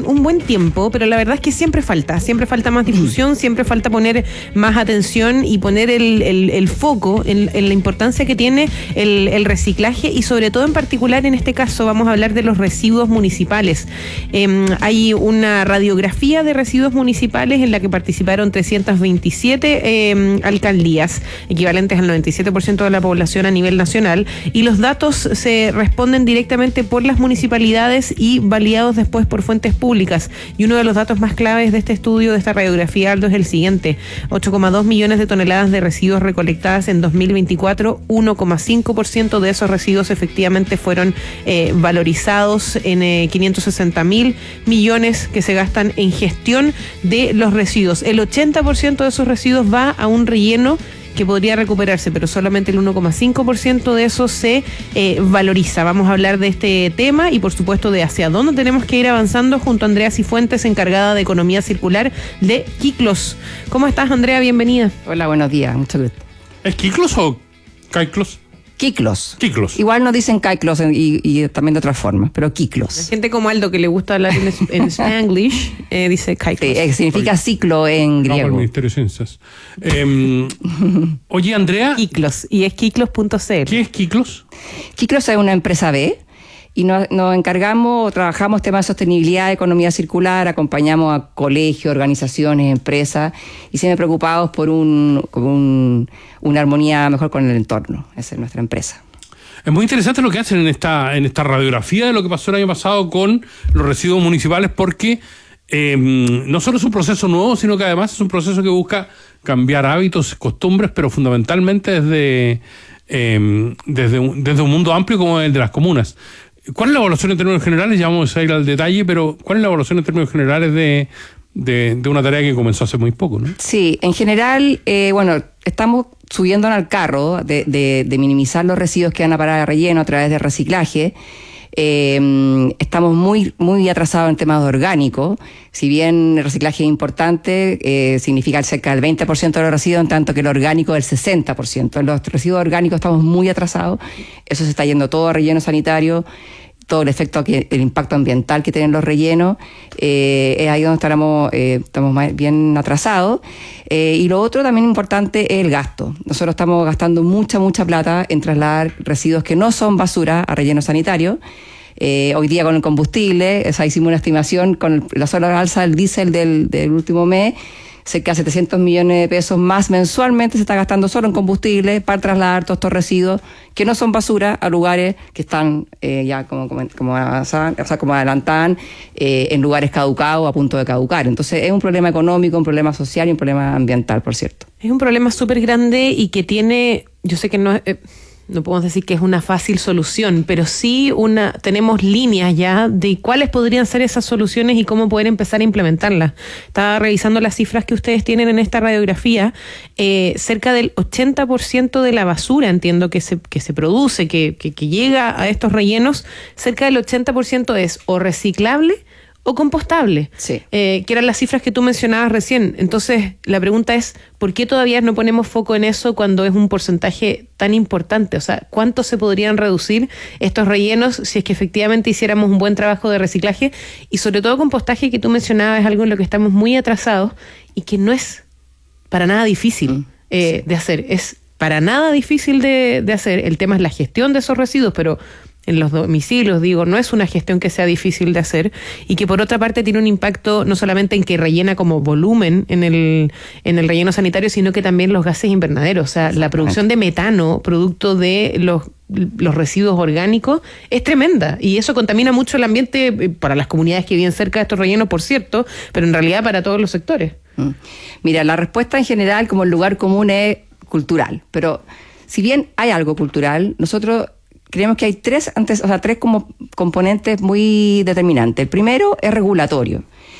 un buen tiempo, pero la verdad es que siempre falta más difusión, siempre falta poner más atención y poner el foco en la importancia que tiene el reciclaje y sobre todo en particular en este caso vamos a hablar de los residuos municipales. Hay una radiografía de residuos municipales en la que participaron 327 alcaldías, equivalentes al 97% de la población a nivel nacional, y los datos se responden directamente por las municipalidades y validados después por fuentes públicas. Y uno de los datos más claves de este estudio, de esta radiografía, Aldo, es el siguiente: 8,2 millones de toneladas de residuos recolectadas en 2024, 1,5% de esos residuos efectivamente fueron valorizados en 560.000 millones que se gastan en gestión de los residuos. El 80% de esos residuos va a un relleno que podría recuperarse, pero solamente el 1,5% de eso se valoriza. Vamos a hablar de este tema y por supuesto de hacia dónde tenemos que ir avanzando junto a Andrea Cifuentes, encargada de Economía Circular de Quiclos. ¿Cómo estás, Andrea? Bienvenida. Hola, buenos días, mucho gusto. ¿Es Quiclos o Caiclos? Quiclos. Quiclos. Igual nos dicen Caiclos y también de otras formas, pero Quiclos. La gente como Aldo, que le gusta hablar en Spanglish, dice Caiclos. Sí, significa ciclo en griego. Vamos al Ministerio de Ciencias. Oye, Andrea. Quiclos, y es quiclos.cl. ¿Qué es Quiclos? Quiclos es una empresa B y nos encargamos, trabajamos temas de sostenibilidad, economía circular, acompañamos a colegios, organizaciones, empresas y siempre preocupados por una armonía mejor con el entorno. Esa es nuestra empresa. Es muy interesante lo que hacen en esta radiografía de lo que pasó el año pasado con los residuos municipales, porque no solo es un proceso nuevo, sino que además es un proceso que busca cambiar hábitos, costumbres, pero fundamentalmente desde un mundo amplio como el de las comunas. ¿Cuál es la evaluación en términos generales? Ya vamos a ir al detalle, pero ¿cuál es la evaluación en términos generales de una tarea que comenzó hace muy poco, ¿no? Sí, en general, estamos subiendo al carro de minimizar los residuos que van a parar a relleno a través de reciclaje. Estamos muy atrasados en temas orgánicos. Si bien el reciclaje es importante, significa cerca del 20% de los residuos, en tanto que el orgánico es el 60%. En los residuos orgánicos estamos muy atrasados. Eso se está yendo todo a relleno sanitario. Todo el el impacto ambiental que tienen los rellenos, es ahí donde estamos bien atrasados. Y lo otro también importante es el gasto. Nosotros estamos gastando mucha plata en trasladar residuos que no son basura a relleno sanitario. Hoy día con el combustible, hicimos una estimación con la sola alza del diésel del último mes, cerca de 700 millones de pesos más mensualmente se está gastando solo en combustible para trasladar todos estos residuos que no son basura a lugares que están ya como adelantaban, en lugares caducados, a punto de caducar. Entonces es un problema económico, un problema social y un problema ambiental, por cierto. Es un problema súper grande y que tiene, yo sé que no podemos decir que es una fácil solución, pero sí tenemos líneas ya de cuáles podrían ser esas soluciones y cómo poder empezar a implementarlas. Estaba revisando las cifras que ustedes tienen en esta radiografía. Cerca del 80% de la basura, entiendo que se produce, que llega a estos rellenos, cerca del 80% es o reciclable o compostable, sí. Que eran las cifras que tú mencionabas recién. Entonces, la pregunta es, ¿por qué todavía no ponemos foco en eso cuando es un porcentaje tan importante? O sea, ¿cuánto se podrían reducir estos rellenos si es que efectivamente hiciéramos un buen trabajo de reciclaje? Y sobre todo compostaje, que tú mencionabas, es algo en lo que estamos muy atrasados y que no es para nada difícil de hacer. Es para nada difícil de hacer. El tema es la gestión de esos residuos, pero en los domicilios, no es una gestión que sea difícil de hacer y que por otra parte tiene un impacto no solamente en que rellena como volumen en el relleno sanitario, sino que también los gases invernaderos. O sea, la producción de metano producto de los residuos orgánicos es tremenda y eso contamina mucho el ambiente para las comunidades que viven cerca de estos rellenos, por cierto, pero en realidad para todos los sectores. Mira, la respuesta en general como el lugar común es cultural, pero si bien hay algo cultural, nosotros creemos que hay tres como componentes muy determinantes. El primero es regulatorio.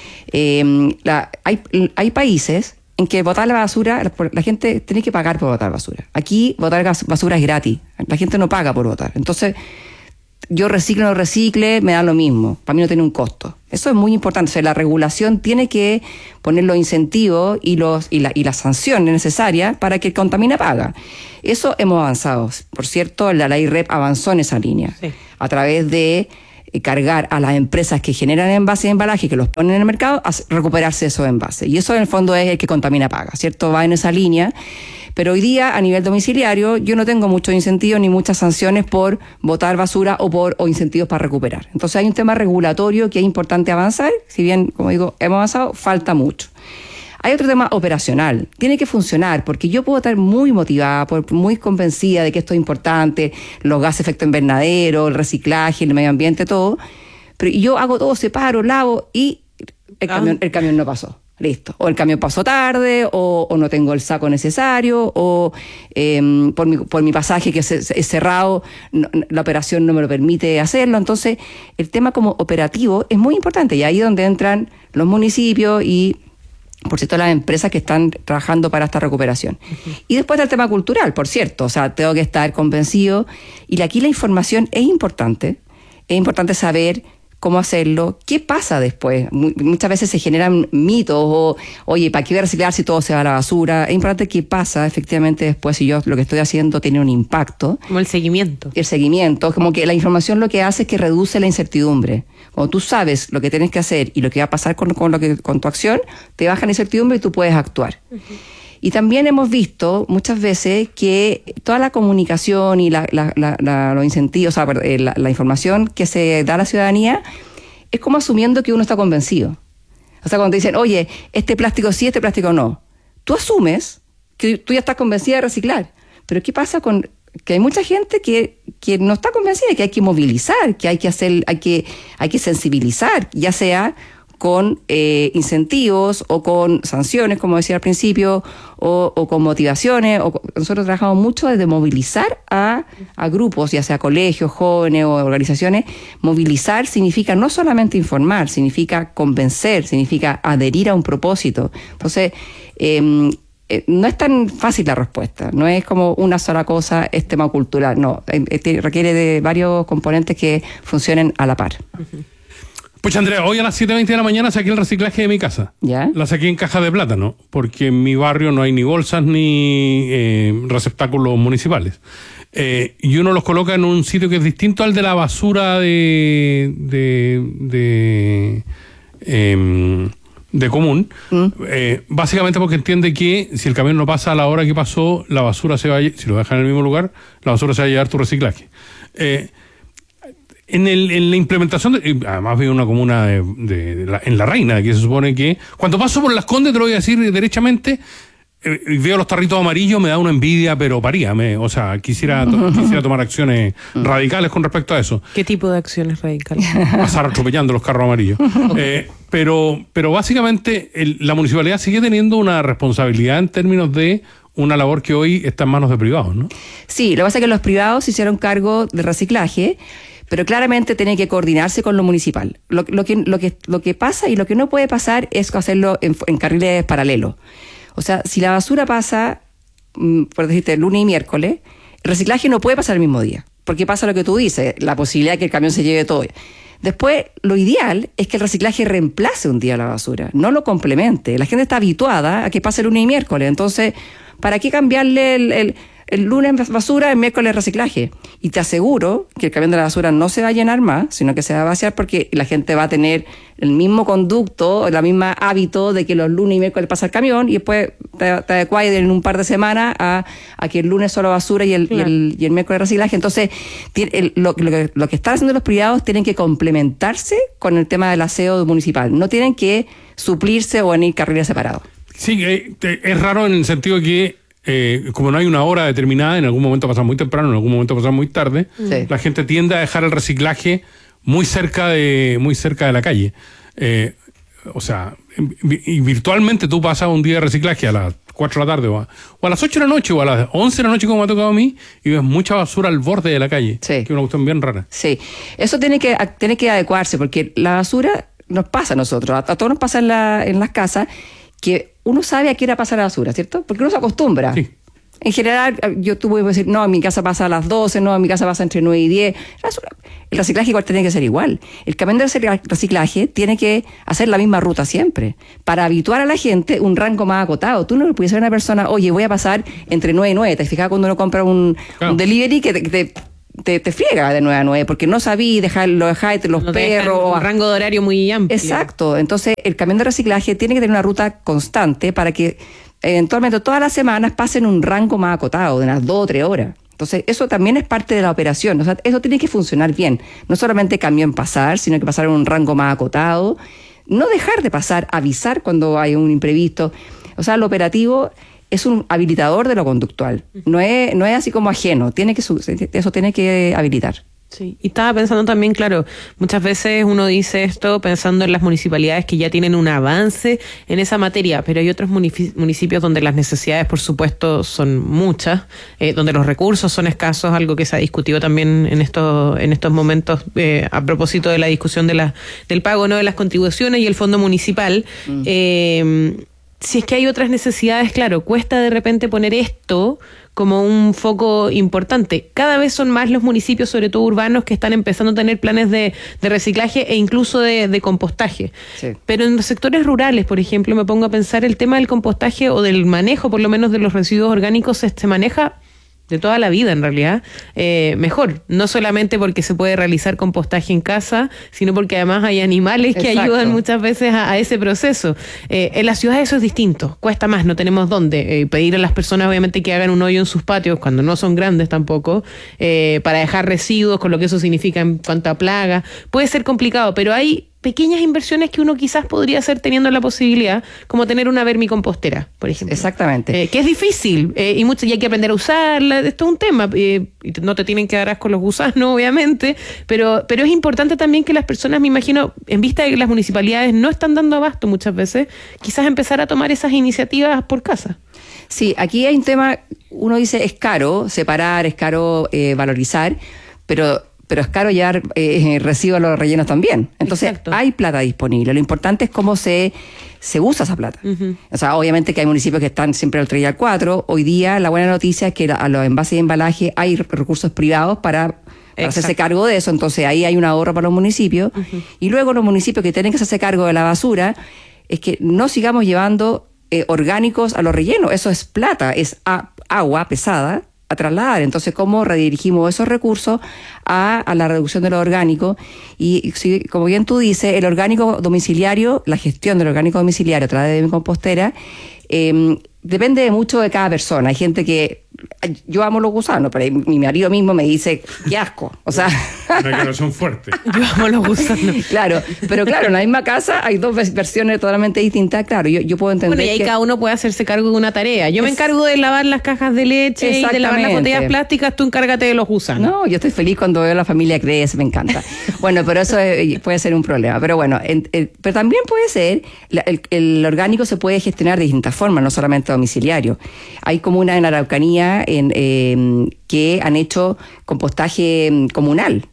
Hay países en que botar la basura, la gente tiene que pagar por botar basura. Aquí botar basura es gratis. La gente no paga por botar. Entonces, yo recicle o no recicle, me da lo mismo. Para mí no tiene un costo. Eso es muy importante. O sea, la regulación tiene que poner los incentivos y las sanciones necesarias para que el contamina paga. Eso hemos avanzado. Por cierto, la ley REP avanzó en esa línea. Sí. A través de cargar a las empresas que generan envases y embalaje, que los ponen en el mercado, a recuperarse esos envases. Y eso en el fondo es el que contamina paga, ¿cierto? Va en esa línea. Pero hoy día, a nivel domiciliario, yo no tengo muchos incentivos ni muchas sanciones por botar basura o incentivos para recuperar. Entonces hay un tema regulatorio que es importante avanzar. Si bien, como digo, hemos avanzado, falta mucho. Hay otro tema operacional. Tiene que funcionar, porque yo puedo estar muy motivada, muy convencida de que esto es importante, los gases de efecto invernadero, el reciclaje, el medio ambiente, todo. Pero yo hago todo, separo, lavo y el camión no pasó. Listo. O el camión pasó tarde, o no tengo el saco necesario, o por mi pasaje que es cerrado, la operación no me lo permite hacerlo. Entonces, el tema como operativo es muy importante. Y ahí es donde entran los municipios y, por cierto, las empresas que están trabajando para esta recuperación. Uh-huh. Y después del tema cultural, por cierto. O sea, tengo que estar convencido. Y aquí la información es importante. Es importante saber cómo hacerlo, qué pasa después. Muchas veces se generan mitos o, oye, ¿para qué voy a reciclar si todo se va a la basura? Es importante qué pasa efectivamente después si yo lo que estoy haciendo tiene un impacto. Como el seguimiento. El seguimiento, como que la información lo que hace es que reduce la incertidumbre. Cuando tú sabes lo que tienes que hacer y lo que va a pasar con tu acción, te baja la incertidumbre y tú puedes actuar. Uh-huh. Y también hemos visto muchas veces que toda la comunicación y los incentivos, o sea, la información que se da a la ciudadanía es como asumiendo que uno está convencido. O sea, cuando te dicen, oye, este plástico sí, este plástico no. Tú asumes que tú ya estás convencida de reciclar. Pero ¿qué pasa con que hay mucha gente que no está convencida, que hay que movilizar, que hay que sensibilizar, ya sea con incentivos o con sanciones, como decía al principio, o con motivaciones. Nosotros trabajamos mucho desde movilizar a grupos, ya sea colegios, jóvenes o organizaciones. Movilizar significa no solamente informar, significa convencer, significa adherir a un propósito. Entonces, no es tan fácil la respuesta, no es como una sola cosa, es tema cultural, no, requiere de varios componentes que funcionen a la par. Uh-huh. Pues Andrea, hoy a las 7:20 de la mañana saqué el reciclaje de mi casa. ¿Ya? La saqué en caja de plátano, porque en mi barrio no hay ni bolsas ni receptáculos municipales. Y uno los coloca en un sitio que es distinto al de la basura de común, básicamente porque entiende que si el camión no pasa a la hora que pasó, la basura se va a, si lo dejan en el mismo lugar, la basura se va a llevar tu reciclaje. En la implementación, además vivo en una comuna en La Reina, que se supone que cuando paso por Las Condes, te lo voy a decir derechamente, y veo los tarritos amarillos, me da una envidia, pero o sea, quisiera tomar acciones radicales con respecto a eso. ¿Qué tipo de acciones radicales? Pasar atropellando los carros amarillos. Pero básicamente la municipalidad sigue teniendo una responsabilidad en términos de una labor que hoy está en manos de privados, ¿no? Sí, lo que pasa es que los privados se hicieron cargo de reciclaje, pero claramente tiene que coordinarse con lo municipal. Lo que pasa y lo que no puede pasar es hacerlo en carriles paralelos. O sea, si la basura pasa, por decirte, lunes y miércoles, el reciclaje no puede pasar el mismo día, porque pasa lo que tú dices, la posibilidad de que el camión se lleve todo. Después, lo ideal es que el reciclaje reemplace un día la basura, no lo complemente. La gente está habituada a que pase lunes y miércoles, entonces, ¿para qué cambiarle el lunes basura, el miércoles reciclaje? Y te aseguro que el camión de la basura no se va a llenar más, sino que se va a vaciar porque la gente va a tener el mismo conducto, el mismo hábito de que los lunes y miércoles pasa el camión y después te adecuas en un par de semanas a que el lunes solo basura y el miércoles reciclaje. Entonces, lo que están haciendo los privados tienen que complementarse con el tema del aseo municipal. No tienen que suplirse o venir carriles separados. Sí, es raro en el sentido que como no hay una hora determinada, en algún momento pasa muy temprano, en algún momento pasa muy tarde, sí. La gente tiende a dejar el reciclaje muy cerca de la calle. O sea, y virtualmente tú pasas un día de reciclaje a las 4 de la tarde o a las 8 de la noche o a las 11 de la noche, como me ha tocado a mí, y ves mucha basura al borde de la calle, sí. Que es una cuestión bien rara. Sí, eso tiene que adecuarse, porque la basura nos pasa a nosotros, a todos nos pasa en las casas, que uno sabe a qué hora pasa la basura, ¿cierto? Porque uno se acostumbra. Sí. En general, tú puedes decir, no, en mi casa pasa a las 12, no, en mi casa pasa entre 9 y 10. El reciclaje igual tiene que ser igual. El camión de reciclaje tiene que hacer la misma ruta siempre, para habituar a la gente un rango más acotado. Tú no le puedes decir a una persona, oye, voy a pasar entre 9 y 9. ¿Te fijas cuando uno compra un delivery que te friega de 9 a 9 porque no sabí lo dejáis los No te perros. dejan un rango de horario muy amplio. Exacto. Entonces, el camión de reciclaje tiene que tener una ruta constante para que eventualmente todas las semanas pasen un rango más acotado, de unas 2 o 3 horas. Entonces, eso también es parte de la operación. O sea, eso tiene que funcionar bien. No solamente camión pasar, sino que pasar en un rango más acotado. No dejar de pasar, avisar cuando hay un imprevisto. O sea, lo operativo es un habilitador de lo conductual. No es así como ajeno. Eso tiene que habilitar. Sí, y estaba pensando también, claro, muchas veces uno dice esto pensando en las municipalidades que ya tienen un avance en esa materia, pero hay otros municipios donde las necesidades, por supuesto, son muchas, donde los recursos son escasos, algo que se ha discutido también en estos momentos a propósito de la discusión del pago, ¿no?, de las contribuciones y el fondo municipal. Si es que hay otras necesidades, claro, cuesta de repente poner esto como un foco importante. Cada vez son más los municipios, sobre todo urbanos, que están empezando a tener planes de reciclaje e incluso de compostaje. Sí. Pero en los sectores rurales, por ejemplo, me pongo a pensar el tema del compostaje o del manejo, por lo menos, de los residuos orgánicos, se maneja de toda la vida en realidad, mejor, no solamente porque se puede realizar compostaje en casa, sino porque además hay animales que ayudan muchas veces a ese proceso. En las ciudades eso es distinto, cuesta más, no tenemos dónde pedir a las personas obviamente que hagan un hoyo en sus patios, cuando no son grandes tampoco, para dejar residuos, con lo que eso significa en cuanto a plaga, puede ser complicado, pero hay pequeñas inversiones que uno quizás podría hacer teniendo la posibilidad, como tener una vermicompostera, por ejemplo. Exactamente. Que es difícil y hay que aprender a usarla, esto es un tema, y no te tienen que dar asco los gusanos, obviamente, pero es importante también que las personas, me imagino, en vista de que las municipalidades no están dando abasto muchas veces, quizás empezar a tomar esas iniciativas por casa. Sí, aquí hay un tema, uno dice es caro separar, es caro valorizar, pero es caro llevar residuos a los rellenos también. Entonces, exacto, hay plata disponible. Lo importante es cómo se usa esa plata. Uh-huh. O sea, obviamente que hay municipios que están siempre al 3 y al 4. Hoy día, la buena noticia es que a los envases de embalaje hay recursos privados para hacerse cargo de eso. Entonces, ahí hay un ahorro para los municipios. Uh-huh. Y luego los municipios que tienen que hacerse cargo de la basura, es que no sigamos llevando orgánicos a los rellenos. Eso es plata, es agua pesada a trasladar. Entonces, ¿cómo redirigimos esos recursos a la reducción de lo orgánico? Y si, como bien tú dices, el orgánico domiciliario, la gestión del orgánico domiciliario a través de mi compostera, depende mucho de cada persona. Hay gente que, yo amo los gusanos, pero mi marido mismo me dice, qué asco. O sea, una declaración fuerte. Yo amo los gusanos. Claro, pero claro, en la misma casa hay dos versiones totalmente distintas. Claro, yo puedo entender. Bueno, y ahí cada uno puede hacerse cargo de una tarea. Yo me encargo de lavar las cajas de leche y de lavar las botellas plásticas, tú encárgate de los gusanos. No, yo estoy feliz cuando veo a la familia crece, me encanta. Bueno, pero eso puede ser un problema. Pero bueno, pero también puede ser, el orgánico se puede gestionar de distintas formas, no solamente domiciliario. Hay comunas en Araucanía que han hecho compostaje comunal.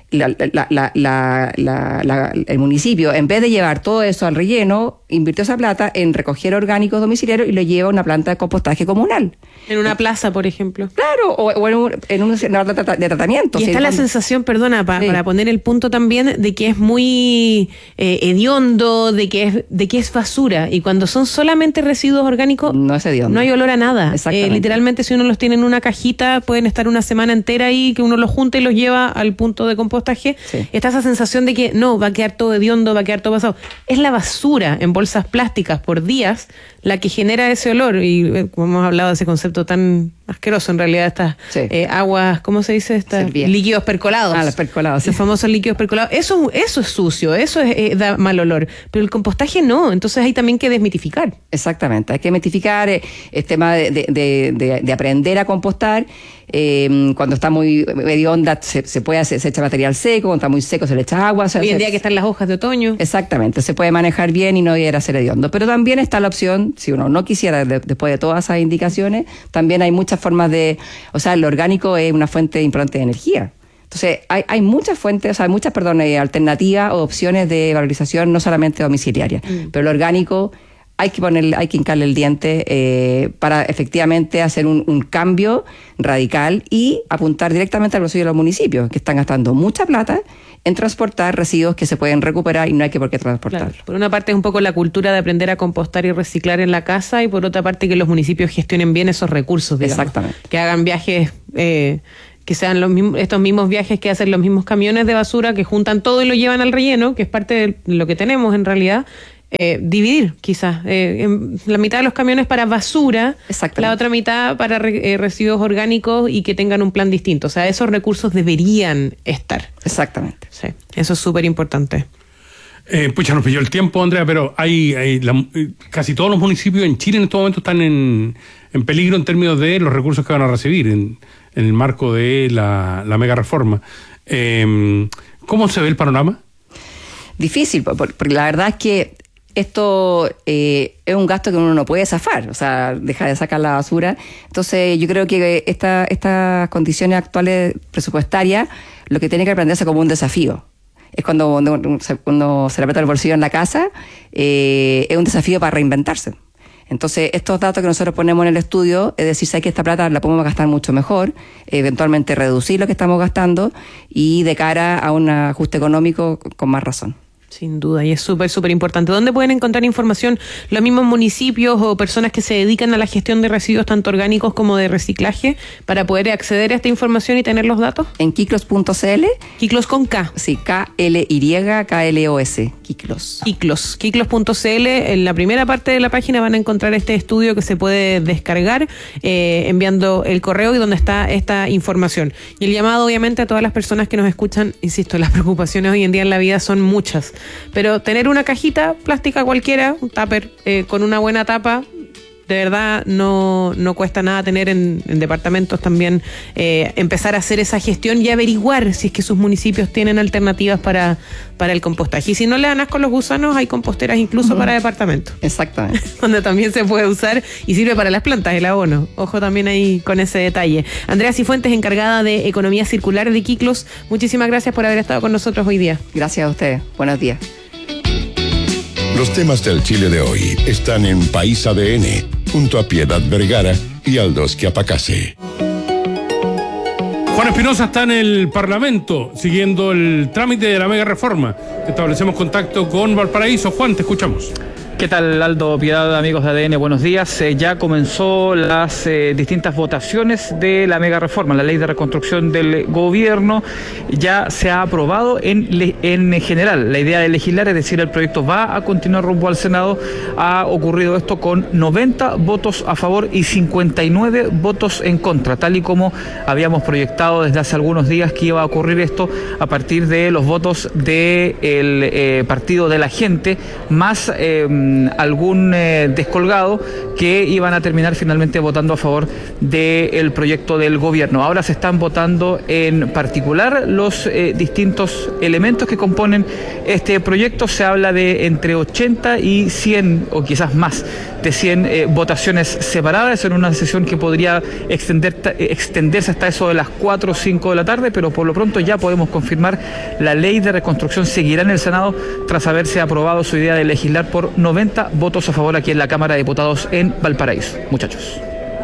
El municipio, en vez de llevar todo eso al relleno, invirtió esa plata en recoger orgánicos domiciliarios y lo lleva a una planta de compostaje comunal. En una plaza, por ejemplo. Claro, o en un centro de tratamiento. Y está la sensación, perdona, para poner el punto también, de que es muy hediondo, de que es basura. Y cuando son solamente residuos orgánicos, no es hediondo, no hay olor a nada. Literalmente, si uno los tiene en una cajita, pueden estar una semana entera ahí, que uno los junta y los lleva al punto de compostaje. Sí. Está esa sensación de que no, va a quedar todo hediondo, va a quedar todo pasado. Es la basura en bolsas plásticas por días la que genera ese olor. Y como hemos hablado de ese concepto tan asqueroso, en realidad, estas aguas, ¿cómo se dice? Líquidos percolados. Los percolados. Los famosos líquidos percolados. Eso es sucio, eso da mal olor. Pero el compostaje no, entonces hay también que desmitificar. Exactamente, hay que desmitificar el tema de aprender a compostar. Cuando está muy hedionda se puede hacer, se echa material seco, cuando está muy seco se le echa agua. Hoy en día que están las hojas de otoño. Exactamente, se puede manejar bien y no debiera ser hediondo. Pero también está la opción, si uno no quisiera, después de todas esas indicaciones, también hay muchas formas el orgánico es una fuente importante de energía. Entonces, hay muchas fuentes, alternativas o opciones de valorización, no solamente domiciliarias. Pero el orgánico hay que hincarle el diente para efectivamente hacer un cambio radical y apuntar directamente al bolsillo de los municipios, que están gastando mucha plata en transportar residuos que se pueden recuperar y no hay por qué transportarlos. Claro. Por una parte es un poco la cultura de aprender a compostar y reciclar en la casa, y por otra parte que los municipios gestionen bien esos recursos, digamos. Exactamente. Que hagan viajes que sean estos mismos viajes que hacen los mismos camiones de basura que juntan todo y lo llevan al relleno, que es parte de lo que tenemos en realidad. Dividir quizás la mitad de los camiones para basura, la otra mitad para residuos orgánicos y que tengan un plan distinto. O sea, esos recursos deberían estar. Exactamente. Sí, eso es súper importante. Pucha, nos pilló el tiempo, Andrea, pero casi todos los municipios en Chile en estos momentos están en peligro en términos de los recursos que van a recibir en el marco de la mega reforma. ¿Cómo se ve el panorama? Difícil, porque la verdad es que esto es un gasto que uno no puede zafar, o sea, dejar de sacar la basura. Entonces yo creo que estas condiciones actuales presupuestarias, lo que tiene que aprenderse como un desafío. Es cuando se le aprieta el bolsillo en la casa, es un desafío para reinventarse. Entonces, estos datos que nosotros ponemos en el estudio, es decir, sé que esta plata la podemos gastar mucho mejor, eventualmente reducir lo que estamos gastando y de cara a un ajuste económico con más razón. Sin duda, y es súper, súper importante. ¿Dónde pueden encontrar información los mismos municipios o personas que se dedican a la gestión de residuos tanto orgánicos como de reciclaje para poder acceder a esta información y tener los datos? En kiklos.cl. Kiklos con K. Sí, KLYKLOS. Kiklos. Kiklos.cl. En la primera parte de la página van a encontrar este estudio que se puede descargar enviando el correo y donde está esta información. Y el llamado, obviamente, a todas las personas que nos escuchan, insisto, las preocupaciones hoy en día en la vida son muchas. Pero tener una cajita plástica cualquiera, un tupper con una buena tapa, de verdad no cuesta nada tener en departamentos también, empezar a hacer esa gestión y averiguar si es que sus municipios tienen alternativas para el compostaje. Y si no le dan asco a los gusanos, hay composteras incluso para departamentos. Exactamente. Donde también se puede usar y sirve para las plantas el abono. Ojo también ahí con ese detalle. Andrea Cifuentes, encargada de Economía Circular de Kiklos, muchísimas gracias por haber estado con nosotros hoy día. Gracias a ustedes. Buenos días. Los temas del Chile de hoy están en País ADN, junto a Piedad Vergara y Aldos Quiapacase. Juan Espinosa está en el Parlamento siguiendo el trámite de la mega reforma. Establecemos contacto con Valparaíso. Juan, te escuchamos. ¿Qué tal, Aldo, Piedad, amigos de ADN? Buenos días. Ya comenzó las distintas votaciones de la mega reforma, la ley de reconstrucción del gobierno. Ya se ha aprobado en general la idea de legislar, es decir, el proyecto va a continuar rumbo al Senado. Ha ocurrido esto con 90 votos a favor y 59 votos en contra, tal y como habíamos proyectado desde hace algunos días que iba a ocurrir esto a partir de los votos del Partido de la Gente, más algún descolgado que iban a terminar finalmente votando a favor del proyecto del gobierno. Ahora se están votando en particular los distintos elementos que componen este proyecto. Se habla de entre 80 y 100 o quizás más de 100 votaciones separadas en una sesión que podría extenderse hasta eso de las 4 o 5 de la tarde, pero por lo pronto ya podemos confirmar la ley de reconstrucción seguirá en el Senado tras haberse aprobado su idea de legislar por 90 votos a favor aquí en la Cámara de Diputados en Valparaíso. Muchachos.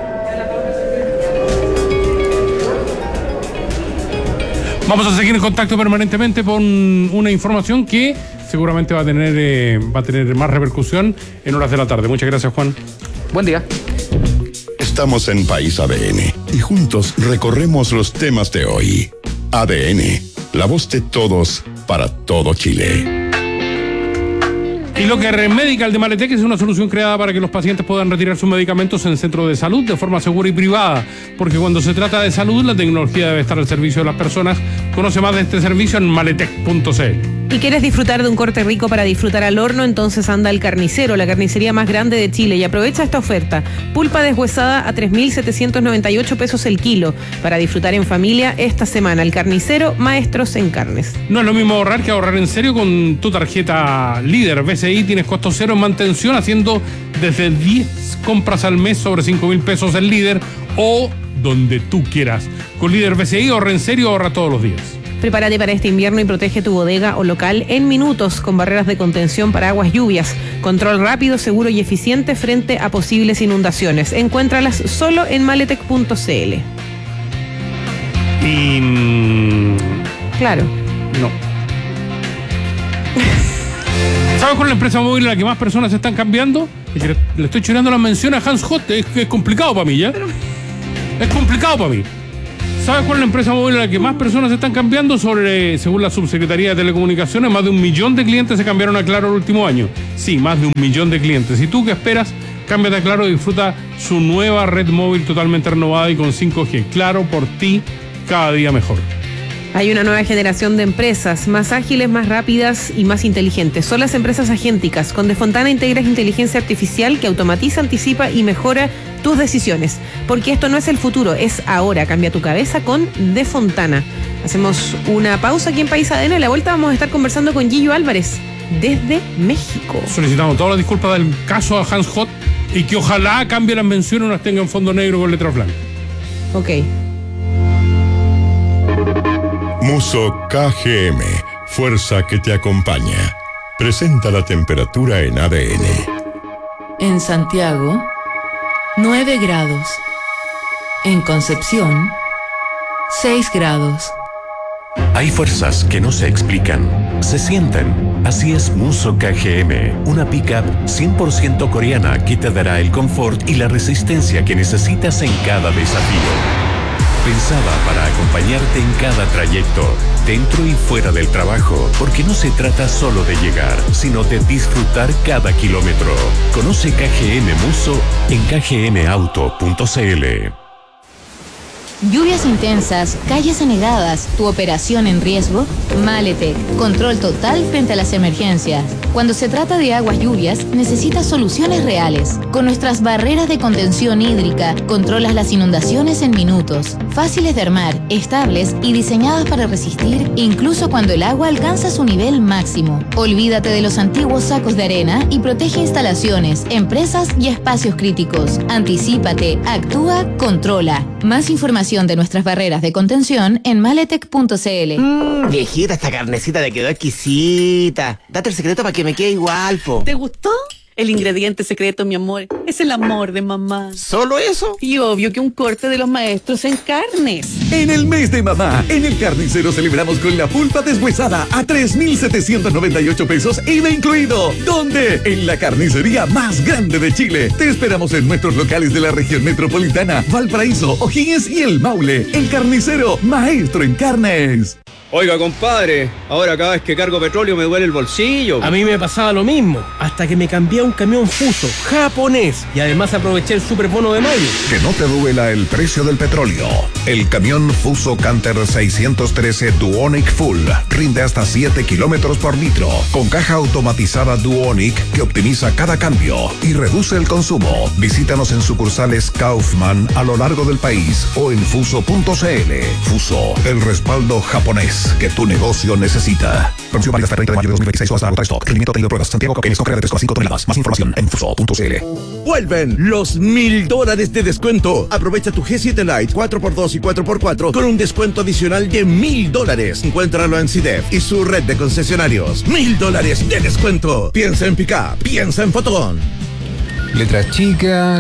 Vamos a seguir en contacto permanentemente con una información que seguramente va a tener más repercusión en horas de la tarde. Muchas gracias, Juan. Buen día. Estamos en País ADN y juntos recorremos los temas de hoy. ADN, la voz de todos para todo Chile. Y lo que Redmedical de Maletec es una solución creada para que los pacientes puedan retirar sus medicamentos en el centro de salud de forma segura y privada, porque cuando se trata de salud, la tecnología debe estar al servicio de las personas. Conoce más de este servicio en maletec.cl. ¿Y quieres disfrutar de un corte rico para disfrutar al horno? Entonces anda al Carnicero, la carnicería más grande de Chile, y aprovecha esta oferta. Pulpa deshuesada a 3.798 pesos el kilo para disfrutar en familia esta semana. El Carnicero, maestros en carnes. No es lo mismo ahorrar que ahorrar en serio con tu tarjeta Líder. BCI tienes costo cero en mantención haciendo desde 10 compras al mes sobre 5.000 pesos el Líder o donde tú quieras. Con Líder BCI ahorra en serio, ahorra todos los días. Prepárate para este invierno y protege tu bodega o local en minutos con barreras de contención para aguas lluvias. Control rápido, seguro y eficiente frente a posibles inundaciones. Encuéntralas solo en maletec.cl. Claro. No. ¿Sabes cuál es la empresa móvil en la que más personas se están cambiando? Le estoy chorando la mención a Hans Hot. Es complicado para mí, ¿ya? Es complicado para mí. ¿Sabes cuál es la empresa móvil a la que más personas están cambiando? Según la Subsecretaría de Telecomunicaciones, más de 1 millón de clientes se cambiaron a Claro el último año. Sí, más de 1 millón de clientes. ¿Y tú qué esperas? Cámbiate a Claro y disfruta su nueva red móvil totalmente renovada y con 5G. Claro, por ti, cada día mejor. Hay una nueva generación de empresas más ágiles, más rápidas y más inteligentes. Son las empresas agénticas. Con Defontana integras inteligencia artificial que automatiza, anticipa y mejora tus decisiones. Porque esto no es el futuro, es ahora. Cambia tu cabeza con Defontana. Hacemos una pausa aquí en País ADN. A la vuelta vamos a estar conversando con Gillo Álvarez desde México. Solicitamos todas las disculpas del caso a Hans Hot y que ojalá cambie las menciones y las tenga en fondo negro con letras blancas. Ok. Muso KGM, fuerza que te acompaña. Presenta la temperatura en ADN. En Santiago, 9 grados. En Concepción, 6 grados. Hay fuerzas que no se explican, se sienten. Así es Muso KGM, una pickup 100% coreana que te dará el confort y la resistencia que necesitas en cada desafío. Pensada para acompañarte en cada trayecto, dentro y fuera del trabajo, porque no se trata solo de llegar, sino de disfrutar cada kilómetro. Conoce KGM Muso en kgmauto.cl. Lluvias intensas, calles anegadas, tu operación en riesgo. Maletec, control total frente a las emergencias. Cuando se trata de aguas lluvias, necesitas soluciones reales. Con nuestras barreras de contención hídrica, controlas las inundaciones en minutos. Fáciles de armar, estables y diseñadas para resistir, incluso cuando el agua alcanza su nivel máximo. Olvídate de los antiguos sacos de arena y protege instalaciones, empresas y espacios críticos. Anticípate, actúa, controla. Más información de nuestras barreras de contención en maletec.cl. Viejita, esta carnecita te quedó exquisita. Date el secreto para que me quede igual, po. ¿Te gustó? El ingrediente secreto, mi amor, es el amor de mamá. ¿Solo eso? Y obvio que un corte de los maestros en carnes. En el mes de mamá, en el Carnicero celebramos con la pulpa deshuesada a 3,798 pesos, IVA incluido. ¿Dónde? En la carnicería más grande de Chile. Te esperamos en nuestros locales de la región metropolitana, Valparaíso, O'Higgins y El Maule. El Carnicero, maestro en carnes. Oiga, compadre, ahora cada vez que cargo petróleo me duele el bolsillo. A mí me pasaba lo mismo, hasta que me cambié a un camión Fuso, japonés, y además aproveché el superbono de mayo. Que no te duela el precio del petróleo. El camión Fuso Canter 613 Duonic Full rinde hasta 7 kilómetros por litro, con caja automatizada Duonic que optimiza cada cambio y reduce el consumo. Visítanos en sucursales Kaufman a lo largo del país o en fuso.cl. Fuso, el respaldo japonés que tu negocio necesita. Promoción válida hasta el 30 de mayo de 2026 o hasta agotar stock. Rendimiento tenido pruebas. Santiago Coquenes con carga de 3,5 toneladas. Más información en fuso.cl. Vuelven los $1,000 de descuento. Aprovecha tu G7 Lite 4x2 y 4x4 con un descuento adicional de $1,000. Encuéntralo en CIDEF y su red de concesionarios. $1,000 de descuento. Piensa en Pickup, piensa en Fotón. Letra chica,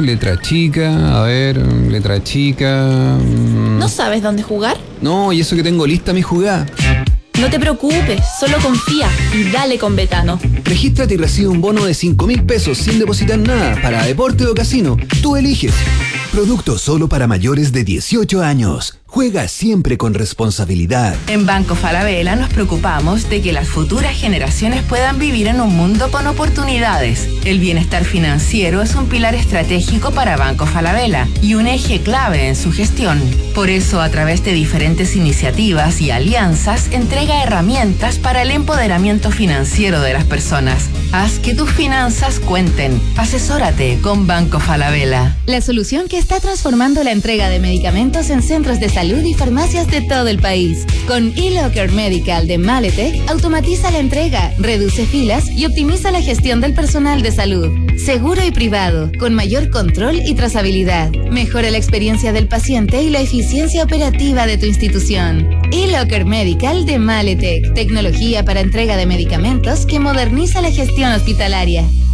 a ver, letra chica. ¿No sabes dónde jugar? No, y eso que tengo lista mi jugada. No te preocupes, solo confía y dale con Betano. Regístrate y recibe un bono de 5,000 pesos sin depositar nada para deporte o casino. Tú eliges. Producto solo para mayores de 18 años. Juega siempre con responsabilidad. En Banco Falabella nos preocupamos de que las futuras generaciones puedan vivir en un mundo con oportunidades. El bienestar financiero es un pilar estratégico para Banco Falabella y un eje clave en su gestión. Por eso, a través de diferentes iniciativas y alianzas, entrega herramientas para el empoderamiento financiero de las personas. Haz que tus finanzas cuenten. Asesórate con Banco Falabella. La solución que está transformando la entrega de medicamentos en centros de salud y farmacias de todo el país. Con eLocker Medical de Maletec, automatiza la entrega, reduce filas y optimiza la gestión del personal de salud. Seguro y privado, con mayor control y trazabilidad. Mejora la experiencia del paciente y la eficiencia operativa de tu institución. eLocker Medical de Maletec, tecnología para entrega de medicamentos que moderniza la gestión hospitalaria.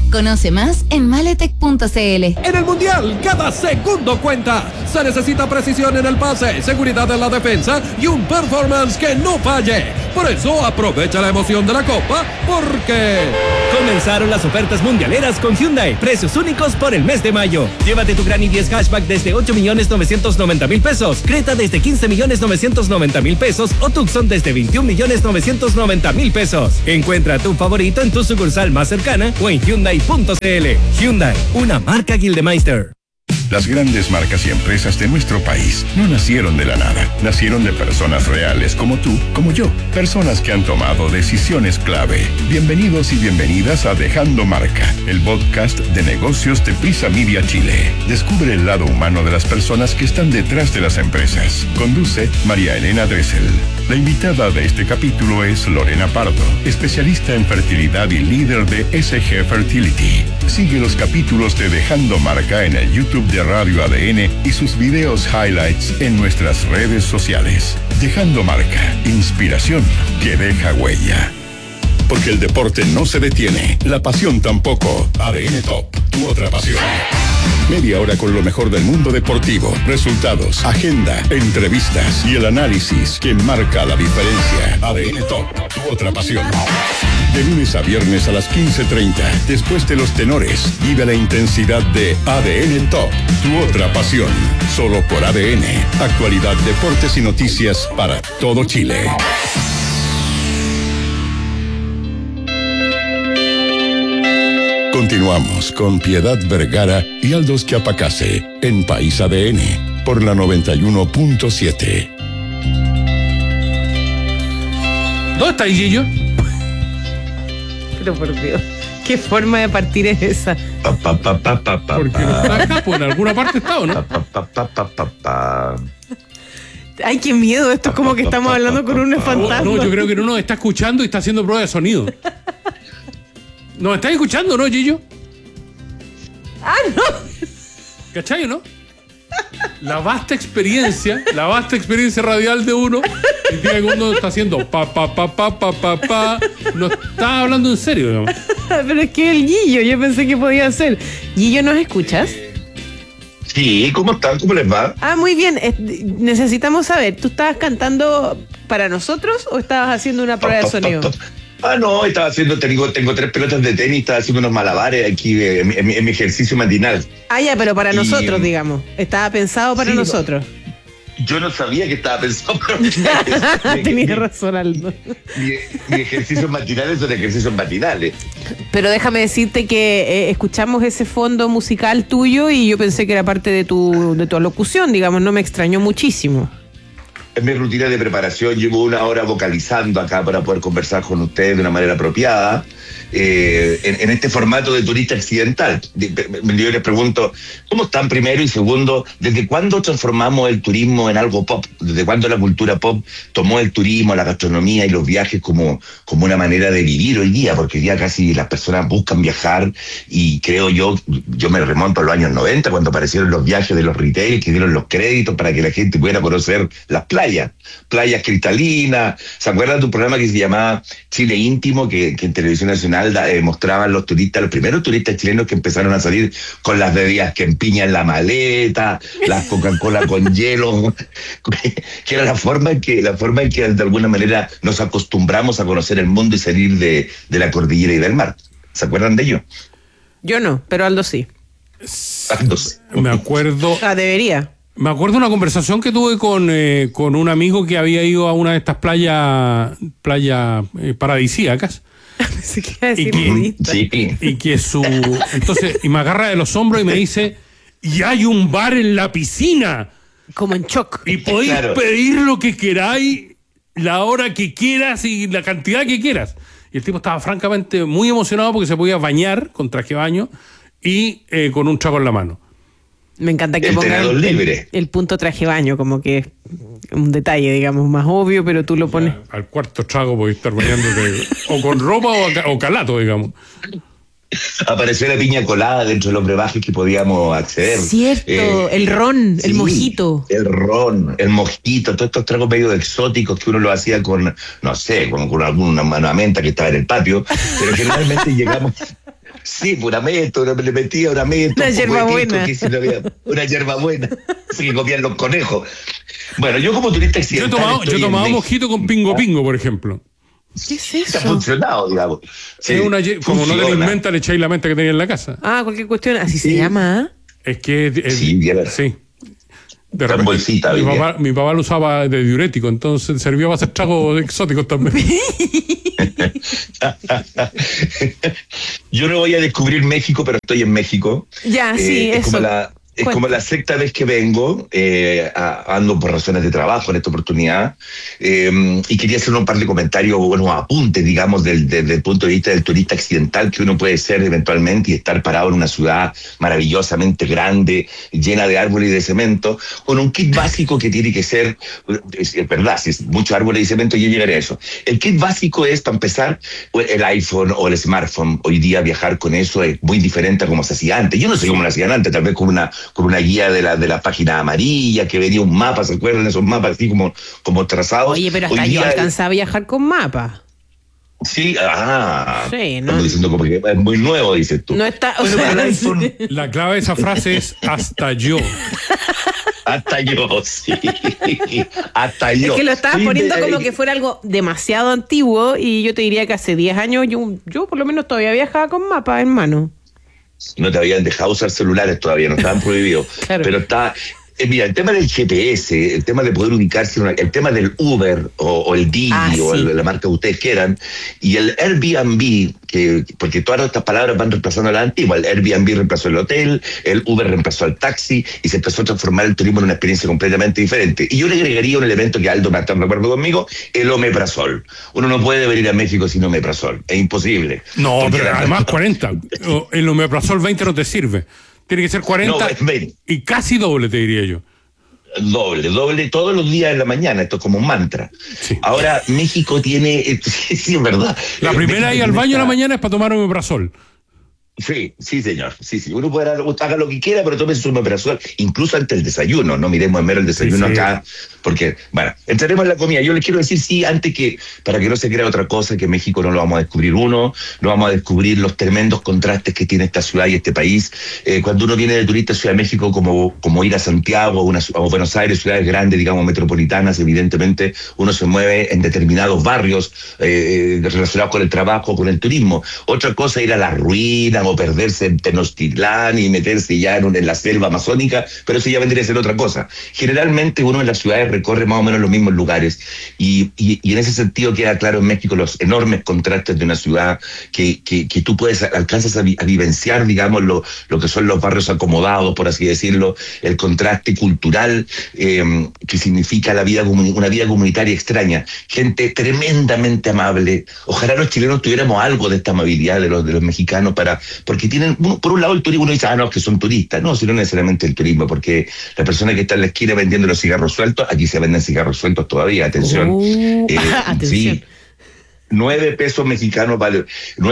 Conoce más en maletec.cl. En el Mundial, cada segundo cuenta. Se necesita precisión en el pase, seguridad en la defensa y un performance que no falle. Por eso, aprovecha la emoción de la Copa, porque... Comenzaron las ofertas mundialeras con Hyundai. Precios únicos por el mes de mayo. Llévate tu Gran i10 Hatchback desde 8.990.000 pesos. Creta desde 15.990.000 pesos. O Tucson desde 21.990.000 pesos. Encuentra tu favorito en tu sucursal más cercana o en Hyundai.cl. Hyundai, una marca Gildemeister. Las grandes marcas y empresas de nuestro país no nacieron de la nada. Nacieron de personas reales como tú, como yo. Personas que han tomado decisiones clave. Bienvenidos y bienvenidas a Dejando Marca, el podcast de negocios de Prisa Media Chile. Descubre el lado humano de las personas que están detrás de las empresas. Conduce María Elena Dressel. La invitada de este capítulo es Lorena Pardo, especialista en fertilidad y líder de SG Fertility. Sigue los capítulos de Dejando Marca en el YouTube de Radio ADN y sus videos highlights en nuestras redes sociales. Dejando Marca, inspiración que deja huella. Porque el deporte no se detiene, la pasión tampoco. ADN Top, tu otra pasión. Media hora con lo mejor del mundo deportivo, resultados, agenda, entrevistas y el análisis que marca la diferencia. ADN Top, tu otra pasión. De lunes a viernes a las 15:30, después de los tenores, vive la intensidad de ADN Top, tu otra pasión. Solo por ADN, actualidad, deportes y noticias para todo Chile. Continuamos con Piedad Vergara y Aldous Quiapacase en País ADN por la 91.7. ¿Dónde está Gillo? Pero por Dios, ¿qué forma de partir es esa? Porque no está acá, pues en alguna parte está, ¿o no? Ay, qué miedo, esto es como que estamos hablando con un fantasma. No, yo creo que no nos está escuchando y está haciendo prueba de sonido. ¿Nos estáis escuchando, no, Gillo? ¡Ah, no! ¿Cachai, no? La vasta experiencia radial de uno, el día que uno está haciendo no está hablando en serio, digamos. Pero es que el Gillo, yo pensé que podía ser. Gillo, ¿nos escuchas? Sí, ¿cómo están? ¿Cómo les va? Ah, muy bien. Necesitamos saber, ¿tú estabas cantando para nosotros o estabas haciendo una prueba de sonido? No, estaba haciendo, tengo 3 pelotas de tenis, estaba haciendo unos malabares aquí en mi ejercicio matinal. Ah, ya, pero para nosotros, digamos. Estaba pensado para nosotros. Yo no sabía que estaba pensado para ustedes. Tenías razón, Aldo. Mi ejercicios matinales son ejercicios matinales. Pero déjame decirte que escuchamos ese fondo musical tuyo y yo pensé que era parte de tu alocución, digamos, no me extrañó muchísimo. En mi rutina de preparación llevo 1 hora vocalizando acá para poder conversar con ustedes de una manera apropiada. En este formato de turista accidental. Yo les pregunto, ¿cómo están primero? Y segundo, ¿desde cuándo transformamos el turismo en algo pop? ¿Desde cuándo la cultura pop tomó el turismo, la gastronomía y los viajes como una manera de vivir hoy día? Porque hoy día casi las personas buscan viajar y creo yo me remonto a los años 90 cuando aparecieron los viajes de los retail que dieron los créditos para que la gente pudiera conocer las playas cristalinas. ¿Se acuerdan de un programa que se llamaba Chile Íntimo que en Televisión Nacional mostraban los primeros turistas chilenos que empezaron a salir con las bebidas que empiñan la maleta, las Coca-Cola con hielo, que era la forma en que de alguna manera nos acostumbramos a conocer el mundo y salir de la cordillera y del mar? ¿Se acuerdan de ello? Yo no, pero Aldo sí. Me acuerdo. Debería. Me acuerdo de una conversación que tuve con un amigo que había ido a una de estas playas paradisíacas. Entonces me agarra de los hombros y me dice, y hay un bar en la piscina. Como en shock. Y podéis pedir lo que queráis, la hora que quieras y la cantidad que quieras. Y el tipo estaba francamente muy emocionado porque se podía bañar con traje de baño y con un trago en la mano. Me encanta que pongan el punto traje baño, como que es un detalle, digamos, más obvio, pero tú lo pones. Al cuarto trago podés estar bañándote o con ropa o calato, digamos. Apareció la piña colada dentro de los brebajes que podíamos acceder. Cierto, el ron, el mojito. El ron, el mojito, todos estos tragos medio exóticos que uno lo hacía con, no sé, con alguna menta que estaba en el patio, pero generalmente llegamos... Sí, una menta, le metía una menta. Una hierbabuena. Una hierbabuena. Así que comían los conejos. Bueno, yo como turista accidental. Yo he tomado mojito con pingo pingo, por ejemplo. ¿Qué es eso? Ha funcionado, digamos. Sí, como no tenéis menta, le echáis la menta que tenéis en la casa. Ah, cualquier cuestión, así se llama. Es que sí. De repente, bolsita, mi papá lo usaba de diurético, entonces servía para hacer tragos exóticos también. Yo no voy a descubrir México, pero estoy en México. Ya, sí, es eso. Es como la sexta vez que vengo, ando por razones de trabajo en esta oportunidad, y quería hacer un par de comentarios, buenos apuntes, digamos, desde el punto de vista del turista accidental que uno puede ser eventualmente y estar parado en una ciudad maravillosamente grande, llena de árboles y de cemento, con un kit básico que tiene que ser, es verdad, si es muchos árboles y cemento, yo llegaré a eso. El kit básico es, para empezar, el iPhone o el smartphone. Hoy día viajar con eso es muy diferente a como se hacía antes. Yo no sé cómo lo hacían antes, tal vez con una guía de la página amarilla, que venía un mapa, ¿se acuerdan? Esos mapas así como trazados. Oye, pero hasta yo alcanzaba a viajar con mapa. Sí, sí, ¿no? Estamos diciendo como que es muy nuevo, dices tú. No está, bueno, el iPhone... La clave de esa frase es hasta yo. Hasta yo, sí. Hasta yo. Es que lo estabas poniendo como que fuera algo demasiado antiguo, y yo te diría que hace 10 años yo por lo menos todavía viajaba con mapa en mano. No te habían dejado usar celulares todavía, no estaban prohibidos. Claro. Pero está... mira, el tema del GPS, el tema de poder ubicarse, el tema del Uber o el Didi o la marca que ustedes quieran, y el Airbnb, porque todas estas palabras van reemplazando a la antigua. El Airbnb reemplazó el hotel, el Uber reemplazó el taxi, y se empezó a transformar el turismo en una experiencia completamente diferente. Y yo le agregaría un elemento que Aldo me está de acuerdo conmigo, el omeprazol. Uno no puede venir a México sin omeprazol, es imposible. No, pero además 40. El omeprazol 20 no te sirve. Tiene que ser 40 y casi doble, te diría yo. Doble todos los días en la mañana. Esto es como un mantra. Sí. Ahora, México tiene... sí, es verdad. La primera ir al baño en la mañana es para tomar omeprazol. Sí, señor. Sí. Uno puede haga lo que quiera, pero tome su omeprazol, incluso antes del desayuno. No miremos en mero el desayuno acá, porque, bueno, entraremos en la comida. Yo les quiero decir, antes que, para que no se crea otra cosa, que México no lo vamos a descubrir no vamos a descubrir los tremendos contrastes que tiene esta ciudad y este país. Cuando uno viene de turista a Ciudad de México, como ir a Santiago o Buenos Aires, ciudades grandes, digamos, metropolitanas, evidentemente, uno se mueve en determinados barrios relacionados con el trabajo, con el turismo. Otra cosa, ir a la ruina, o perderse en Tenochtitlán y meterse ya en la selva amazónica, pero eso ya vendría a ser otra cosa. Generalmente uno en las ciudades recorre más o menos los mismos lugares, y en ese sentido queda claro en México los enormes contrastes de una ciudad que tú alcanzas a vivenciar, digamos, lo que son los barrios acomodados, por así decirlo, el contraste cultural que significa una vida comunitaria extraña, gente tremendamente amable. Ojalá los chilenos tuviéramos algo de esta amabilidad de los mexicanos, porque tienen, por un lado el turismo, uno dice, no, que son turistas, no, sino necesariamente el turismo, porque la persona que está en la esquina vendiendo los cigarros sueltos, aquí se venden cigarros sueltos todavía, atención. Atención. Sí, 9 pesos mexicanos vale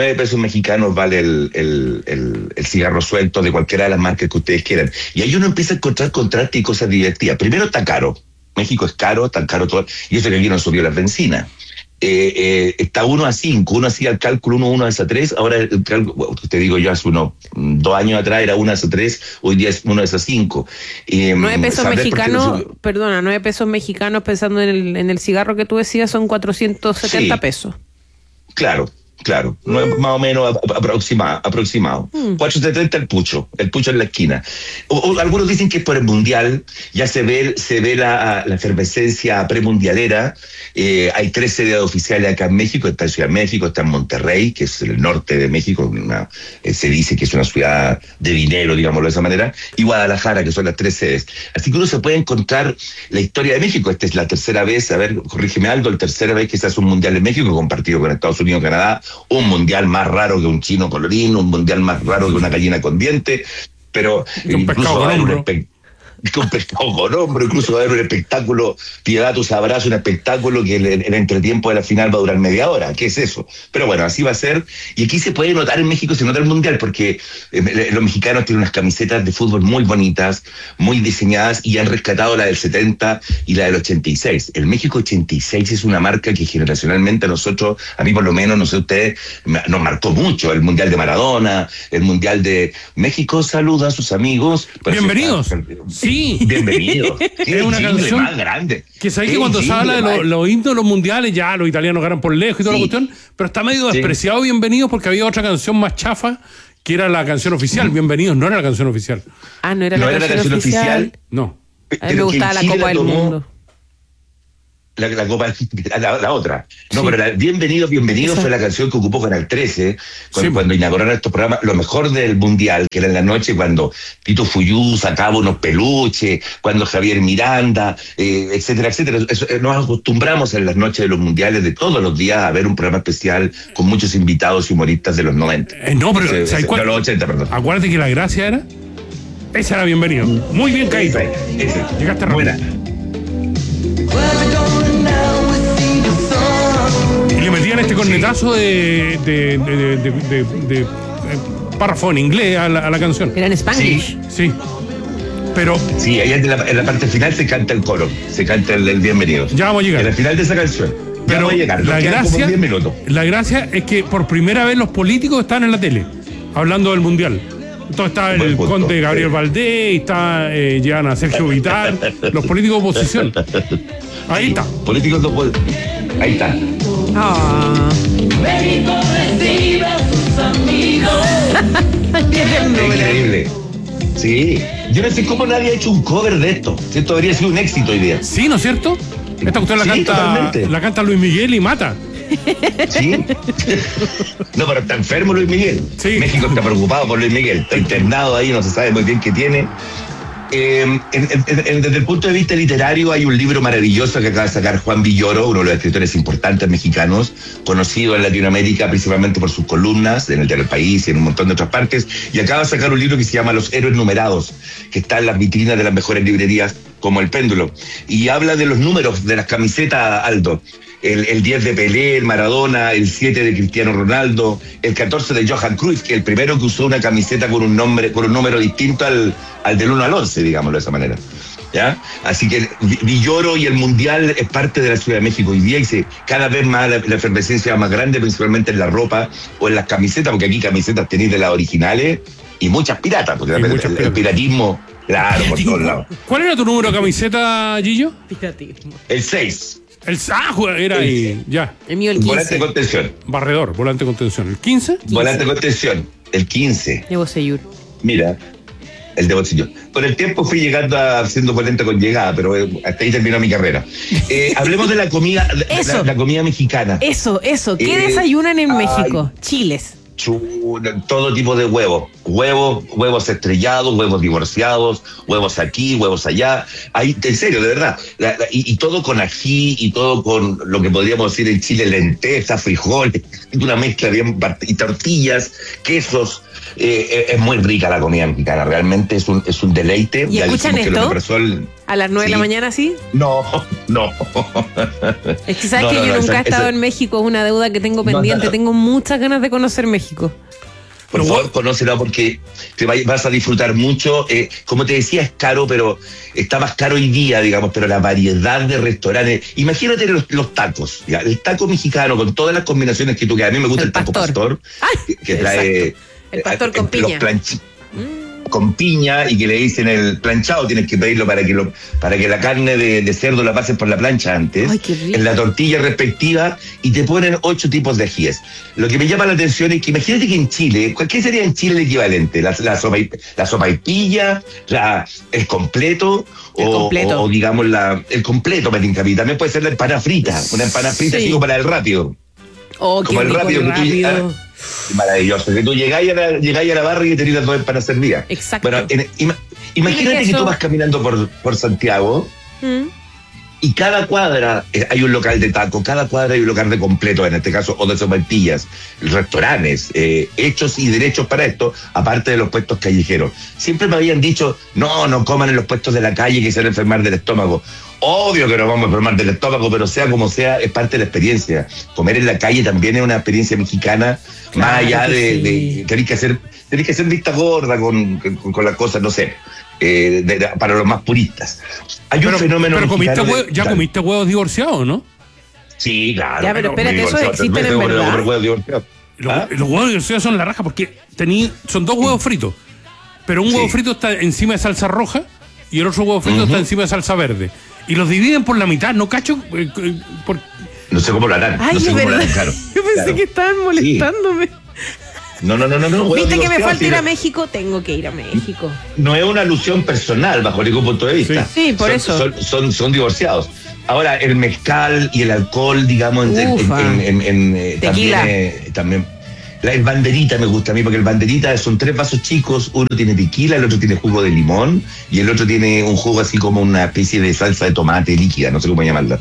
el cigarro suelto de cualquiera de las marcas que ustedes quieran. Y ahí uno empieza a encontrar contrastes y cosas divertidas. Primero, está caro. México es caro, tan caro todo, y eso que aquí no subió las bencinas. Está 1 a 5, uno hacía el cálculo 1 a 3, ahora el cálculo, te digo yo, hace 2 años atrás era 1 a 3, hoy día es 1 a 5. 9 pesos mexicanos, 9 pesos mexicanos, pensando en el cigarro que tú decías, son 470 pesos. Claro, más o menos aproximado. 4.70 el pucho en la esquina. O algunos dicen que por el mundial ya se ve la efervescencia premundialera. Hay 3 sedes oficiales acá en México. Está en Ciudad de México, está en Monterrey, que es el norte de México, se dice que es una ciudad de dinero, digámoslo de esa manera, y Guadalajara, que son las 3 sedes. Así que uno se puede encontrar la historia de México. Esta es la tercera vez, corrígeme Aldo, la tercera vez que se hace un mundial en México, compartido con Estados Unidos y Canadá. Un mundial más raro que un chino colorín, un mundial más raro que una gallina con dientes, pero un pescado con hombro. con pescado con hombro, incluso va a haber un espectáculo, Piedad, tú sabrás, un espectáculo que el entretiempo de la final va a durar media hora. ¿Qué es eso? Pero bueno, así va a ser. Y aquí se puede notar, en México se nota el mundial, porque los mexicanos tienen unas camisetas de fútbol muy bonitas, muy diseñadas, y han rescatado la del 70 y la del 86. El México 86 es una marca que generacionalmente a nosotros, a mí por lo menos, no sé ustedes, nos marcó mucho. El mundial de Maradona, el mundial de México saluda a sus amigos. Bienvenidos. Sí. Bienvenidos. Es una canción más grande. Que sabéis que cuando se habla de los himnos de los mundiales, ya los italianos ganan por lejos y toda la cuestión, pero está medio despreciado Bienvenidos, porque había otra canción más chafa que era la canción oficial. Bienvenidos no era la canción oficial. Ah, no era la canción oficial. No. A mí me gustaba la Copa del Mundo. La Copa, la otra. No, pero Bienvenidos fue la canción que ocupó Canal 13 cuando inauguraron estos programas. Lo mejor del Mundial, que era en la noche cuando Tito Fuyú sacaba unos peluches, cuando Javier Miranda, etcétera, etcétera. Nos acostumbramos en las noches de los Mundiales de todos los días a ver un programa especial con muchos invitados y humoristas de los 90. No, pero de los 80, perdón. Acuérdate que la gracia era... Esa era Bienvenido. Muy bien, Caíto. Llegaste rápido. Buena. Y le metían este cornetazo de párrafo en inglés a la canción. Era en Spanglish. Sí. Pero... Sí, ahí en la parte final se canta el coro, se canta el Bienvenido. Ya vamos a llegar. En el final de esa canción. Pero vamos a llegar. La gracia es que por primera vez los políticos están en la tele, hablando del Mundial. Entonces está el conde Gabriel Valdés, está llegan a Sergio Vitar, los políticos de oposición. Ahí está. Políticos de oposición. Ahí está. México recibe a sus amigos. Increíble. Sí. Yo no sé cómo nadie ha hecho un cover de esto. Esto habría sido un éxito hoy día. Sí, ¿no es cierto? Esta cuestión la canta Luis Miguel y mata. Sí. No, pero está enfermo Luis Miguel. Sí. México está preocupado por Luis Miguel. Está internado ahí, no se sabe muy bien qué tiene. Desde el punto de vista literario, hay un libro maravilloso que acaba de sacar Juan Villoro, uno de los escritores importantes mexicanos, conocido en Latinoamérica principalmente por sus columnas en el Diario del País y en un montón de otras partes, y acaba de sacar un libro que se llama Los Héroes Numerados, que está en las vitrinas de las mejores librerías como El Péndulo, y habla de los números de las camisetas, Aldo. El 10 de Pelé, el Maradona, el 7 de Cristiano Ronaldo, el 14 de Johan Cruyff, que es el primero que usó una camiseta con un número distinto al del 1 al 11, digámoslo de esa manera. ¿Ya? Así que Villoro y el Mundial es parte de la Ciudad de México hoy día, y cada vez más la efervescencia va más grande, principalmente en la ropa o en las camisetas, porque aquí camisetas tenéis de las originales y muchas piratas, porque el piratismo, claro, por todos lados. ¿Cuál era tu número de camiseta, Gillo? Piratismo. El 6. Era ahí, ya. El mío el 15. Volante de contención. Barredor, volante de contención. ¿El 15? Volante de contención. El 15. De Bocellur. Mira, el de Bocellur. Con el tiempo fui llegando siendo volante con llegada, pero hasta ahí terminó mi carrera. Hablemos de la comida, la comida mexicana. Eso. ¿Qué desayunan en México? Chiles. Todo tipo de huevos estrellados, huevos divorciados, huevos aquí, huevos allá. Ahí, en serio, de verdad. Y todo con ají, y todo con lo que podríamos decir en Chile, lentejas, frijoles, una mezcla bien, y tortillas, quesos. Es muy rica la comida mexicana, realmente es un deleite. ¿Y escuchan esto? ¿A las 9 de la mañana, sí? No. Es que sabes que yo nunca he estado en México, es una deuda que tengo pendiente. Tengo muchas ganas de conocer México. Por favor, conócelo porque te vas a disfrutar mucho. Como te decía, es caro, pero está más caro hoy día, digamos, pero la variedad de restaurantes. Imagínate los tacos, ¿ya? El taco mexicano con todas las combinaciones que tú quieras. A mí me gusta el taco pastor, que trae el pastor con piña. Con piña, y que le dicen el planchado, tienes que pedirlo para que la carne de cerdo la pases por la plancha antes. Ay, qué rico. En la tortilla respectiva, y te ponen 8 tipos de ajíes. Lo que me llama la atención es que imagínate que en Chile, ¿qué sería en Chile el equivalente? La sopaipilla, el completo, o digamos el completo, también puede ser la empanada frita, una empanada frita así como para el rápido. Oh, como el rápido. Maravilloso, que tú llegáis a la barra y te tiras 2 empanadas servidas. Exacto. Bueno, imagínate que tú vas caminando por Santiago Y cada cuadra hay un local de taco, cada cuadra hay un local de completo, en este caso, o de sopaipillas, restaurantes, hechos y derechos para esto, aparte de los puestos callejeros. Siempre me habían dicho, no coman en los puestos de la calle que se van a enfermar del estómago. Obvio que nos vamos a enfermar del estómago, pero sea como sea, es parte de la experiencia. Comer en la calle también es una experiencia mexicana, claro, más allá de tenés que hacer vista gorda con las cosas, no sé. Para los más puristas. Hay un fenómeno. Pero comiste huevos divorciados, ¿no? Sí, claro. Ya, pero espérate, esos existen en verdad. Los huevos divorciados son la raja porque son 2 huevos fritos. Pero un huevo frito está encima de salsa roja y el otro huevo frito está encima de salsa verde. Y los dividen por la mitad, no cacho. No sé cómo lo harán. Ay, no sé cómo lo harán, claro. Yo pensé que estaban molestándome. No. ¿Viste que me falta ir a México? Tengo que ir a México. No es una alusión personal bajo ningún punto de vista. Sí, por eso. Son divorciados. Ahora, el mezcal y el alcohol, digamos, tequila. También. El banderita me gusta a mí, porque el banderita son 3 vasos chicos, uno tiene tequila, el otro tiene jugo de limón y el otro tiene un jugo así como una especie de salsa de tomate líquida, no sé cómo llamarla.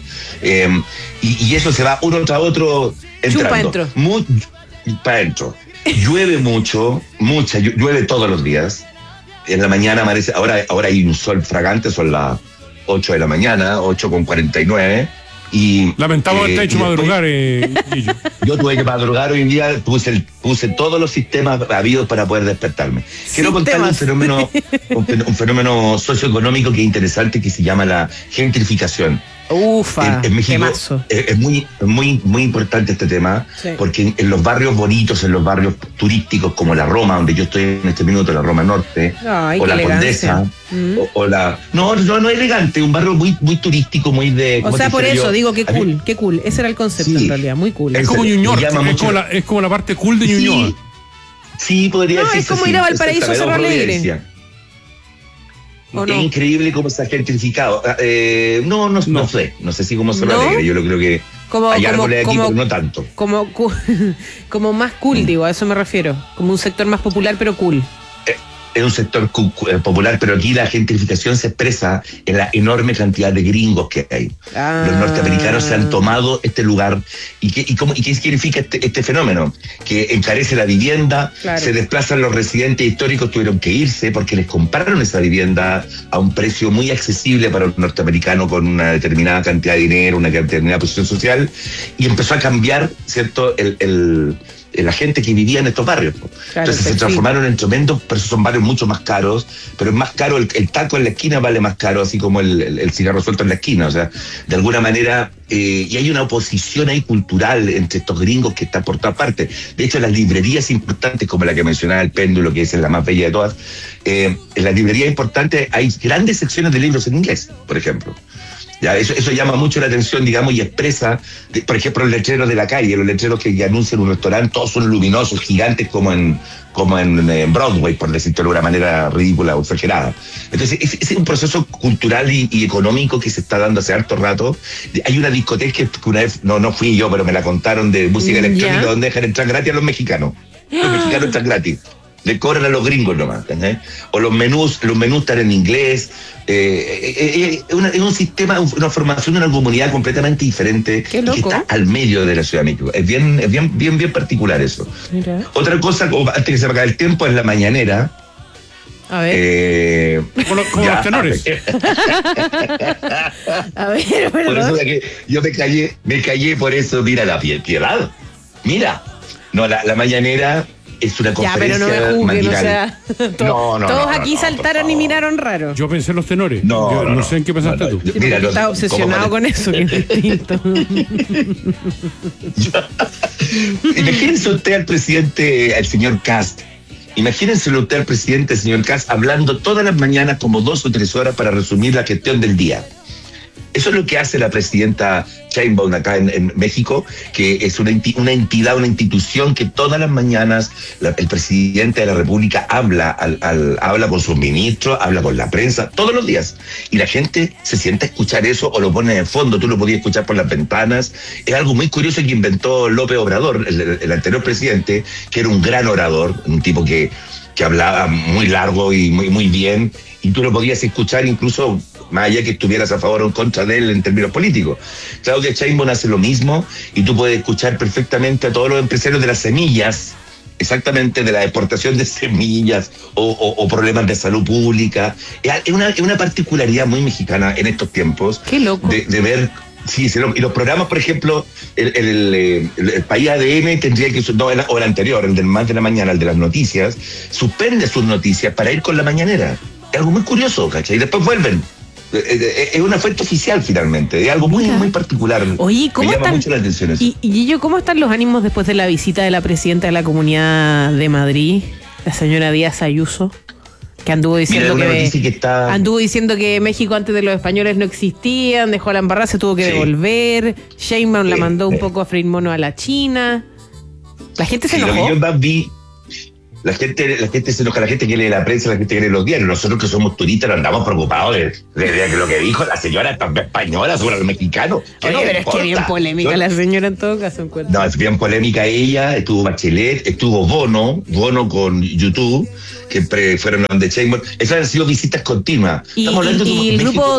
Y eso se va uno tras otro entrando. Para adentro. Llueve llueve todos los días. En la mañana amanece, ahora hay un sol fragante, son las 8 de la mañana, 8:49. Y lamentamos que te ha hecho madrugar, Guillo. Yo tuve que madrugar hoy en día, puse todos los sistemas habidos para poder despertarme. Quiero contarles un fenómeno socioeconómico que es interesante, que se llama la gentrificación. En México es muy importante este tema, porque en los barrios bonitos, en los barrios turísticos como la Roma, donde yo estoy en este minuto, la Roma Norte, o la Condesa, o la... No es elegante, un barrio muy turístico, muy de... O sea, por eso digo, qué cool. Ese era el concepto en realidad, muy cool. Es como Ñuñoa, es como la parte cool de Ñuñoa. Sí, podría decirse. Es como ir a Valparaíso, Cerro Alegre. Es increíble cómo se ha gentrificado. No sé si como Cerro Alegre, yo lo creo que hay árboles aquí, pero no tanto. Como más cool, digo, a eso me refiero. Como un sector más popular, pero cool. Es un sector popular, pero aquí la gentrificación se expresa en la enorme cantidad de gringos que hay. Los norteamericanos se han tomado este lugar. ¿Y qué significa este fenómeno? Que encarece la vivienda, se desplazan los residentes históricos, tuvieron que irse porque les compraron esa vivienda a un precio muy accesible para un norteamericano con una determinada cantidad de dinero, una determinada posición social, y empezó a cambiar, ¿cierto?, la gente que vivía en estos barrios. Entonces se transformaron en tremendos, pero son barrios mucho más caros, pero es más caro, el taco en la esquina vale más caro, así como el cigarro suelto en la esquina, o sea, de alguna manera, y hay una oposición ahí cultural entre estos gringos que están por todas partes. De hecho, las librerías importantes, como la que mencionaba el Péndulo, que es la más bella de todas, en las librerías importantes hay grandes secciones de libros en inglés, por ejemplo. Ya, eso llama mucho la atención, digamos, y expresa, por ejemplo, los letreros de la calle, los letreros que anuncian un restaurante, todos son luminosos, gigantes, como en Broadway, por decirlo de alguna manera ridícula o exagerada. Entonces, es un proceso cultural y económico que se está dando hace harto rato. Hay una discoteca que una vez, no fui yo, pero me la contaron, de música electrónica, donde dejan entrar gratis a los mexicanos. Los mexicanos entran gratis. Le cobran a los gringos nomás, ¿entendés? O los menús están en inglés. Es un sistema, una formación de una comunidad completamente diferente que está al medio de la Ciudad de México. Es bien particular eso. Mira. Otra cosa, antes que se me acabe el tiempo, es la mañanera. A ver. Como los tenores. A ver, por eso que yo me callé por eso, mira la piedad. Mira. No, la mañanera es una conferencia. Ya, pero no me juzguen, o sea, todos aquí no, saltaron y miraron raro. Yo pensé en los tenores. No sé en qué pensaste tú. Mira, estás obsesionado con eso, que es distinto. Imagínense usted al presidente, al señor Kast. Imagínense usted al presidente, el señor Kast, hablando todas las mañanas como 2 o 3 horas para resumir la gestión del día. Eso es lo que hace la presidenta Sheinbaum acá en México, que es una entidad, una institución que todas las mañanas el presidente de la República habla con sus ministros, habla con la prensa, todos los días. Y la gente se sienta a escuchar eso o lo pone de fondo, tú lo podías escuchar por las ventanas. Es algo muy curioso que inventó López Obrador, el anterior presidente, que era un gran orador, un tipo que hablaba muy largo y muy bien, y tú lo podías escuchar incluso más allá que estuvieras a favor o en contra de él en términos políticos. Claudia Sheinbaum hace lo mismo y tú puedes escuchar perfectamente a todos los empresarios de las semillas, exactamente de la exportación de semillas o problemas de salud pública. Es una particularidad muy mexicana en estos tiempos. Qué loco. De ver. Sí, y los programas, por ejemplo, el País ADN tendría que, o el anterior, el del más de la mañana, el de las noticias, suspende sus noticias para ir con la mañanera. Es algo muy curioso, ¿cachai? Y después vuelven. Es una fuente oficial finalmente, es algo muy particular. Oye, ¿cómo me llama están? mucho la atención eso. Y Gillo, ¿cómo están los ánimos después de la visita de la presidenta de la Comunidad de Madrid, la señora Díaz Ayuso? Que anduvo diciendo anduvo diciendo que México antes de los españoles no existían, dejó la embarrada, se tuvo que devolver. Sheinbaum la mandó un poco a freír mono a la China. La gente se enojó. Lo que yo más vi, la gente se enoja, la gente que lee la prensa, la gente que lee los diarios. Nosotros que somos turistas nos andamos preocupados de lo que dijo la señora española sobre el mexicano. Oye, pero es que bien polémica la señora en todo caso. No, es bien polémica ella, estuvo Bachelet, estuvo Bono con YouTube, que fueron donde Sheinbaum. Esas han sido visitas continuas. Y el grupo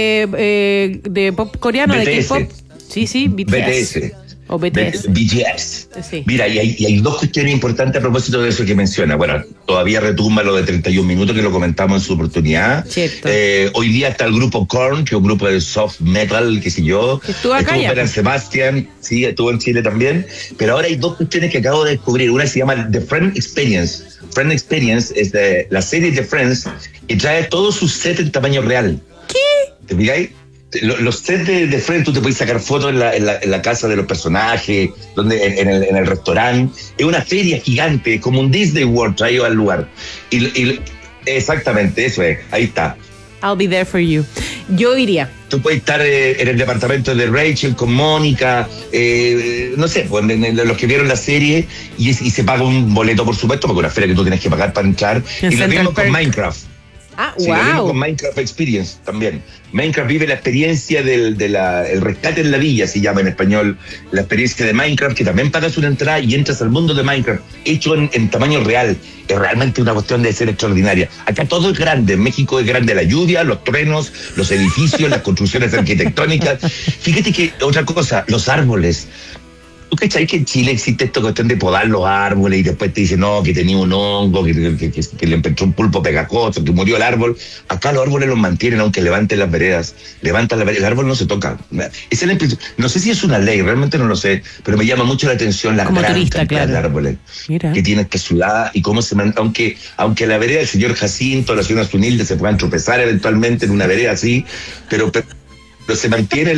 de pop coreano, BTS. de K-pop. Sí, BTS. O BTS. BTS. Sí. Mira, y hay dos cuestiones importantes a propósito de eso que menciona. Bueno, todavía retumba lo de 31 minutos, que lo comentamos en su oportunidad. Hoy día está el grupo Korn, que es un grupo de soft metal, qué sé yo. Estuvo acá ya. Estuvo Sebastián, sí, estuvo en Chile también. Pero ahora hay dos cuestiones que acabo de descubrir. Una se llama The Friend Experience. Friend Experience es de la serie de Friends y trae todos sus sets en tamaño real. ¿Qué? ¿Te fijáis? Los sets de Friends, tú te puedes sacar fotos en la casa de los personajes, en el restaurante. Es una feria gigante, como un Disney World traído al lugar. Y exactamente, eso es, ahí está. I'll be there for you. Yo iría. Tú puedes estar en el departamento de Rachel con Mónica, no sé, pues, los que vieron la serie y se paga un boleto, por supuesto, porque es una feria que tú tienes que pagar para entrar. Y lo mismo con Minecraft. Ah, sí, wow. Lo mismo con Minecraft Experience también. Minecraft vive la experiencia el rescate en la villa, se llama en español, la experiencia de Minecraft, que también pagas una entrada y entras al mundo de Minecraft, hecho en tamaño real. Es realmente una cuestión de ser extraordinaria. Acá todo es grande, en México es grande la lluvia, los truenos, los edificios, las construcciones arquitectónicas. Fíjate que otra cosa, los árboles. ¿Tú cachai que en Chile existe esta cuestión de podar los árboles y después te dicen, no, que tenía un hongo, que le empezó un pulpo pegajoso, que murió el árbol? Acá los árboles los mantienen aunque levanten las veredas. El árbol no se toca. Esa es la impresión. No sé si es una ley, realmente no lo sé, pero me llama mucho la atención la gran cantidad de árboles que tiene esta ciudad y cómo aunque la vereda del señor Jacinto, la ciudad humilde, se puedan tropezar eventualmente en una vereda así, pero se mantiene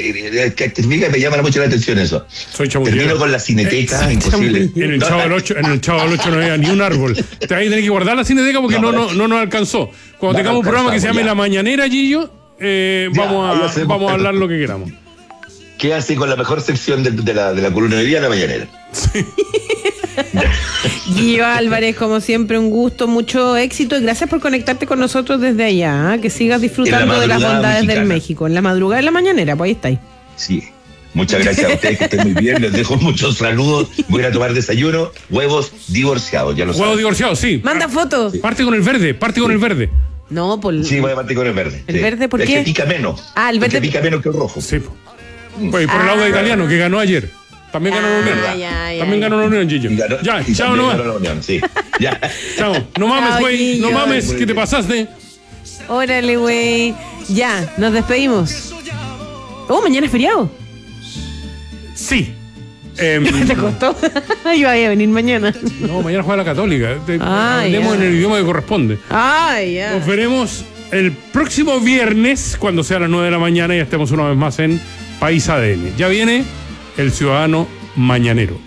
me llama mucho la atención eso. Soy chamullero. Termino con la cineteca, imposible. En el Chavo del 8 no había ni un árbol. Te vas a tener que guardar la cineteca porque no nos alcanzó. Cuando tengamos un programa que se llame La Mañanera, Gillo, vamos a hablar lo que queramos. ¿Qué hace con la mejor sección de la columna de día, La Mañanera? Sí. Gillo Álvarez, como siempre, un gusto, mucho éxito y gracias por conectarte con nosotros desde allá, que sigas disfrutando de las bondades mexicana del México. En la madrugada de La Mañanera, pues ahí estáis. Sí. Muchas gracias a ustedes, que estén muy bien. Les dejo muchos saludos. Voy a ir a tomar desayuno. Huevos divorciados, ya lo saben. Huevos divorciados, sí. Manda fotos. Sí. Parte con el verde. No, por... Sí, voy a partir con el verde. ¿El verde por qué? El que pica menos. Ah, el verde. El que pica menos que el rojo. Sí. Pues por el lado de Italiano, que ganó ayer. También ganó la Unión. También ganó la Unión, Gillo. Ya, chao nomás. Sí. Ya. Chao. No mames, güey. No mames, que te pasaste. Órale, güey. Ya, nos despedimos. Oh, mañana es feriado. Sí. ¿Te costó? Iba a venir mañana. No, mañana juega la Católica. Hablemos en el idioma que corresponde. Ya. Nos veremos el próximo viernes, cuando sea a las 9 de la mañana y estemos una vez más en País ADN. Ya viene el ciudadano mañanero.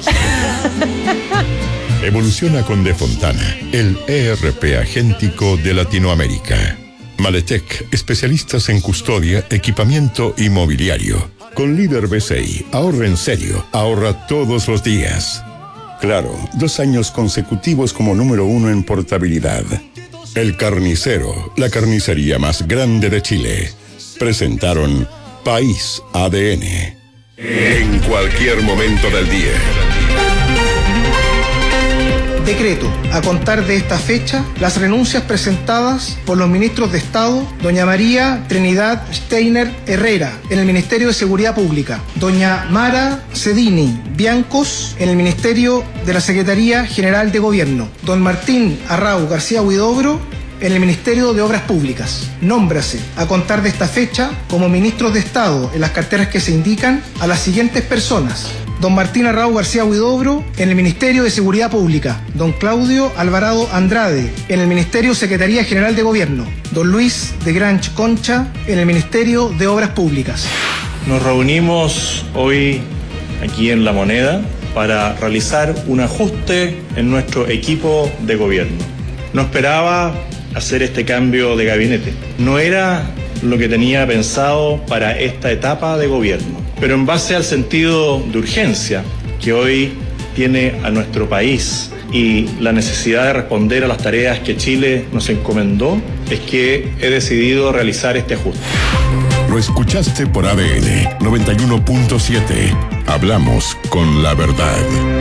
Evoluciona con De Fontana, el ERP agéntico de Latinoamérica. Maletec, especialistas en custodia, equipamiento y mobiliario. Con líder BCI, ahorra en serio, ahorra todos los días. Claro, 2 años consecutivos como número 1 en portabilidad. El Carnicero, la carnicería más grande de Chile. Presentaron País ADN. En cualquier momento del día. Decreto, a contar de esta fecha, las renuncias presentadas por los ministros de Estado, doña María Trinidad Steiner Herrera, en el Ministerio de Seguridad Pública, doña Mara Cedini Biancos, en el Ministerio de la Secretaría General de Gobierno, don Martín Arrau García Huidobro, en el Ministerio de Obras Públicas. Nómbrase, a contar de esta fecha, como ministros de Estado en las carteras que se indican, a las siguientes personas: don Martín Arrau García Huidobro, en el Ministerio de Seguridad Pública, don Claudio Alvarado Andrade, en el Ministerio Secretaría General de Gobierno, don Luis de Granch Concha, en el Ministerio de Obras Públicas. Nos reunimos hoy aquí en La Moneda para realizar un ajuste en nuestro equipo de gobierno. No esperaba hacer este cambio de gabinete. No era lo que tenía pensado para esta etapa de gobierno, pero en base al sentido de urgencia que hoy tiene a nuestro país y la necesidad de responder a las tareas que Chile nos encomendó, es que he decidido realizar este ajuste. Lo escuchaste por ADN 91.7. Hablamos con la verdad.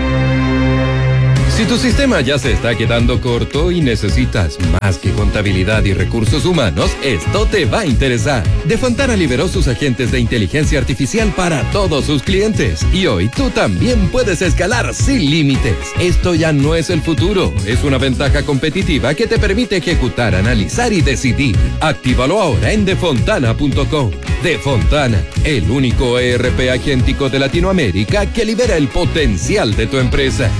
Si tu sistema ya se está quedando corto y necesitas más que contabilidad y recursos humanos, esto te va a interesar. Defontana liberó sus agentes de inteligencia artificial para todos sus clientes. Y hoy tú también puedes escalar sin límites. Esto ya no es el futuro, es una ventaja competitiva que te permite ejecutar, analizar y decidir. Actívalo ahora en defontana.com. Defontana, el único ERP agéntico de Latinoamérica que libera el potencial de tu empresa.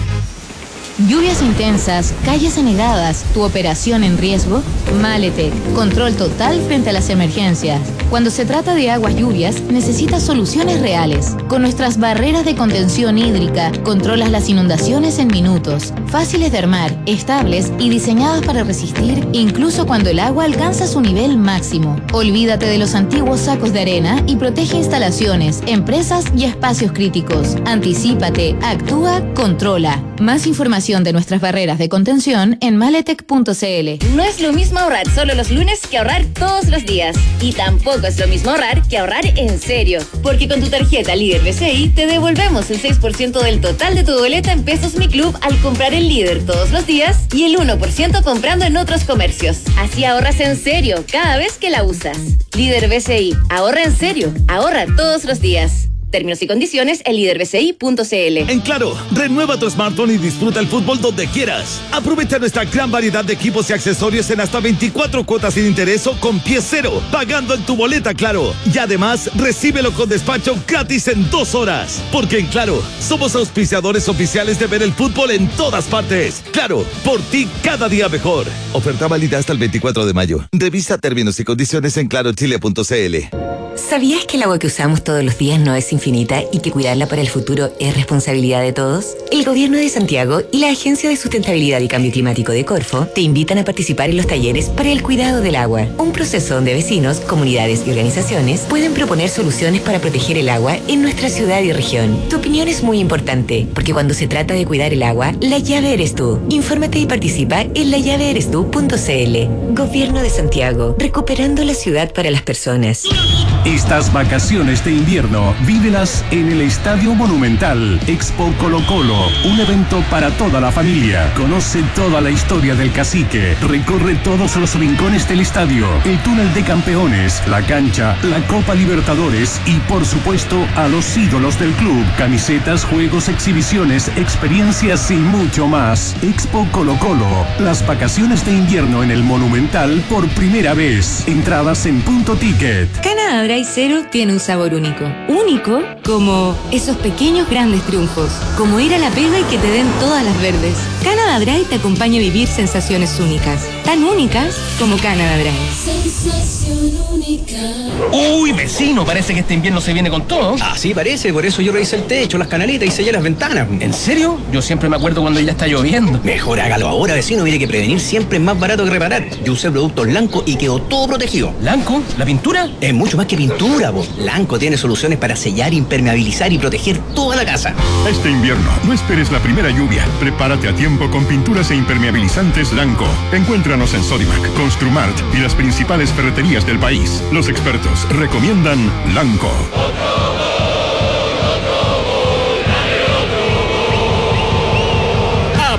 Lluvias intensas, calles anegadas, tu operación en riesgo. Maletec, control total frente a las emergencias. Cuando se trata de aguas lluvias, necesitas soluciones reales. Con nuestras barreras de contención hídrica, controlas las inundaciones en minutos. Fáciles de armar, estables y diseñadas para resistir incluso cuando el agua alcanza su nivel máximo. Olvídate de los antiguos sacos de arena y protege instalaciones, empresas y espacios críticos. Anticípate, actúa, controla. Más información de nuestras barreras de contención en maletec.cl. No es lo mismo ahorrar solo los lunes que ahorrar todos los días. Y tampoco es lo mismo ahorrar que ahorrar en serio. Porque con tu tarjeta Líder BCI te devolvemos el 6% del total de tu boleta en Pesos Mi Club al comprar el Líder todos los días y el 1% comprando en otros comercios. Así ahorras en serio cada vez que la usas. Líder BCI, ahorra en serio, ahorra todos los días. Términos y condiciones en liderbci.cl. En Claro, renueva tu smartphone y disfruta el fútbol donde quieras. Aprovecha nuestra gran variedad de equipos y accesorios en hasta 24 cuotas sin interés o con pie cero, pagando en tu boleta Claro. Y además, recíbelo con despacho gratis en 2 horas. Porque en Claro, somos auspiciadores oficiales de ver el fútbol en todas partes. Claro, por ti cada día mejor. Oferta válida hasta el 24 de mayo. Revisa términos y condiciones en clarochile.cl. ¿Sabías que el agua que usamos todos los días no es infinita y que cuidarla para el futuro es responsabilidad de todos? El Gobierno de Santiago y la Agencia de Sustentabilidad y Cambio Climático de Corfo te invitan a participar en los talleres para el cuidado del agua, un proceso donde vecinos, comunidades y organizaciones pueden proponer soluciones para proteger el agua en nuestra ciudad y región. Tu opinión es muy importante, porque cuando se trata de cuidar el agua, la llave eres tú. Infórmate y participa en lallaveerestu.cl. Gobierno de Santiago, recuperando la ciudad para las personas. Estas vacaciones de invierno, vívelas en el Estadio Monumental. Expo Colo Colo, un evento para toda la familia. Conoce toda la historia del cacique. Recorre todos los rincones del estadio, el túnel de campeones, la cancha, la Copa Libertadores y, por supuesto, a los ídolos del club. Camisetas, juegos, exhibiciones, experiencias y mucho más. Expo Colo Colo, las vacaciones de invierno en el Monumental por primera vez. Entradas en Punto Ticket. Canada Dry Zero tiene un sabor único. Único como esos pequeños grandes triunfos. Como ir a la pega y que te den todas las verdes. Canada Dry te acompaña a vivir sensaciones únicas. Tan únicas como Canada Dry. Sensación única. Uy, vecino, parece que este invierno se viene con todo. Ah, sí, parece. Por eso yo revisé el techo, las canaletas y sellé las ventanas. ¿En serio? Yo siempre me acuerdo cuando ya está lloviendo. Mejor hágalo ahora, vecino. Mire que prevenir siempre es más barato que reparar. Yo usé productos Lanco y quedó todo protegido. ¿Lanco? ¿La pintura? Es mucho más que pintura, po. Lanco tiene soluciones para sellar, impermeabilizar y proteger toda la casa. Este invierno, no esperes la primera lluvia. Prepárate a tiempo con pinturas e impermeabilizantes Lanco. Encuéntranos en Sodimac, Construmart y las principales ferreterías del país. Los expertos recomiendan Lanco.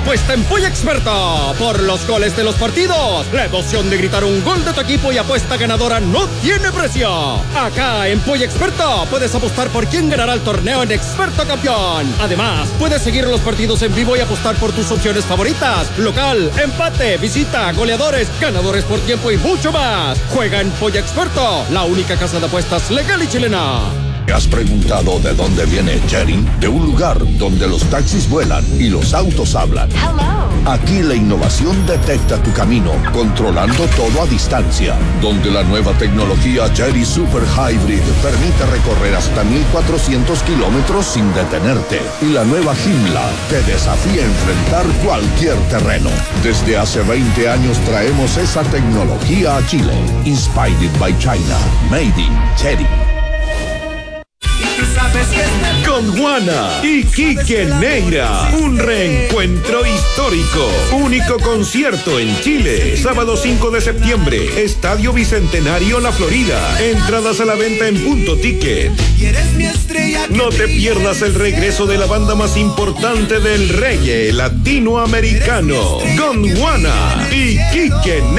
apuesta en Polla Experta. Por los goles de los partidos, la emoción de gritar un gol de tu equipo y apuesta ganadora no tiene precio. Acá en Polla Experta puedes apostar por quién ganará el torneo en Experto Campeón. Además, puedes seguir los partidos en vivo y apostar por tus opciones favoritas: local, empate, visita, goleadores, ganadores por tiempo y mucho más. Juega en Polla Experto, la única casa de apuestas legal y chilena. ¿Te has preguntado de dónde viene Chery? De un lugar donde los taxis vuelan y los autos hablan. Aquí la innovación detecta tu camino, controlando todo a distancia. Donde la nueva tecnología Chery Super Hybrid permite recorrer hasta 1,400 kilómetros sin detenerte. Y la nueva Joomla te desafía a enfrentar cualquier terreno. Desde hace 20 años traemos esa tecnología a Chile. Inspired by China. Made in Chery. Con Juana y Quique Neira, un reencuentro histórico. Único concierto en Chile, sábado 5 de septiembre, Estadio Bicentenario La Florida. Entradas a la venta en Punto Ticket. No te pierdas el regreso de la banda más importante del reggae latinoamericano, Gondwana y Quique Neira.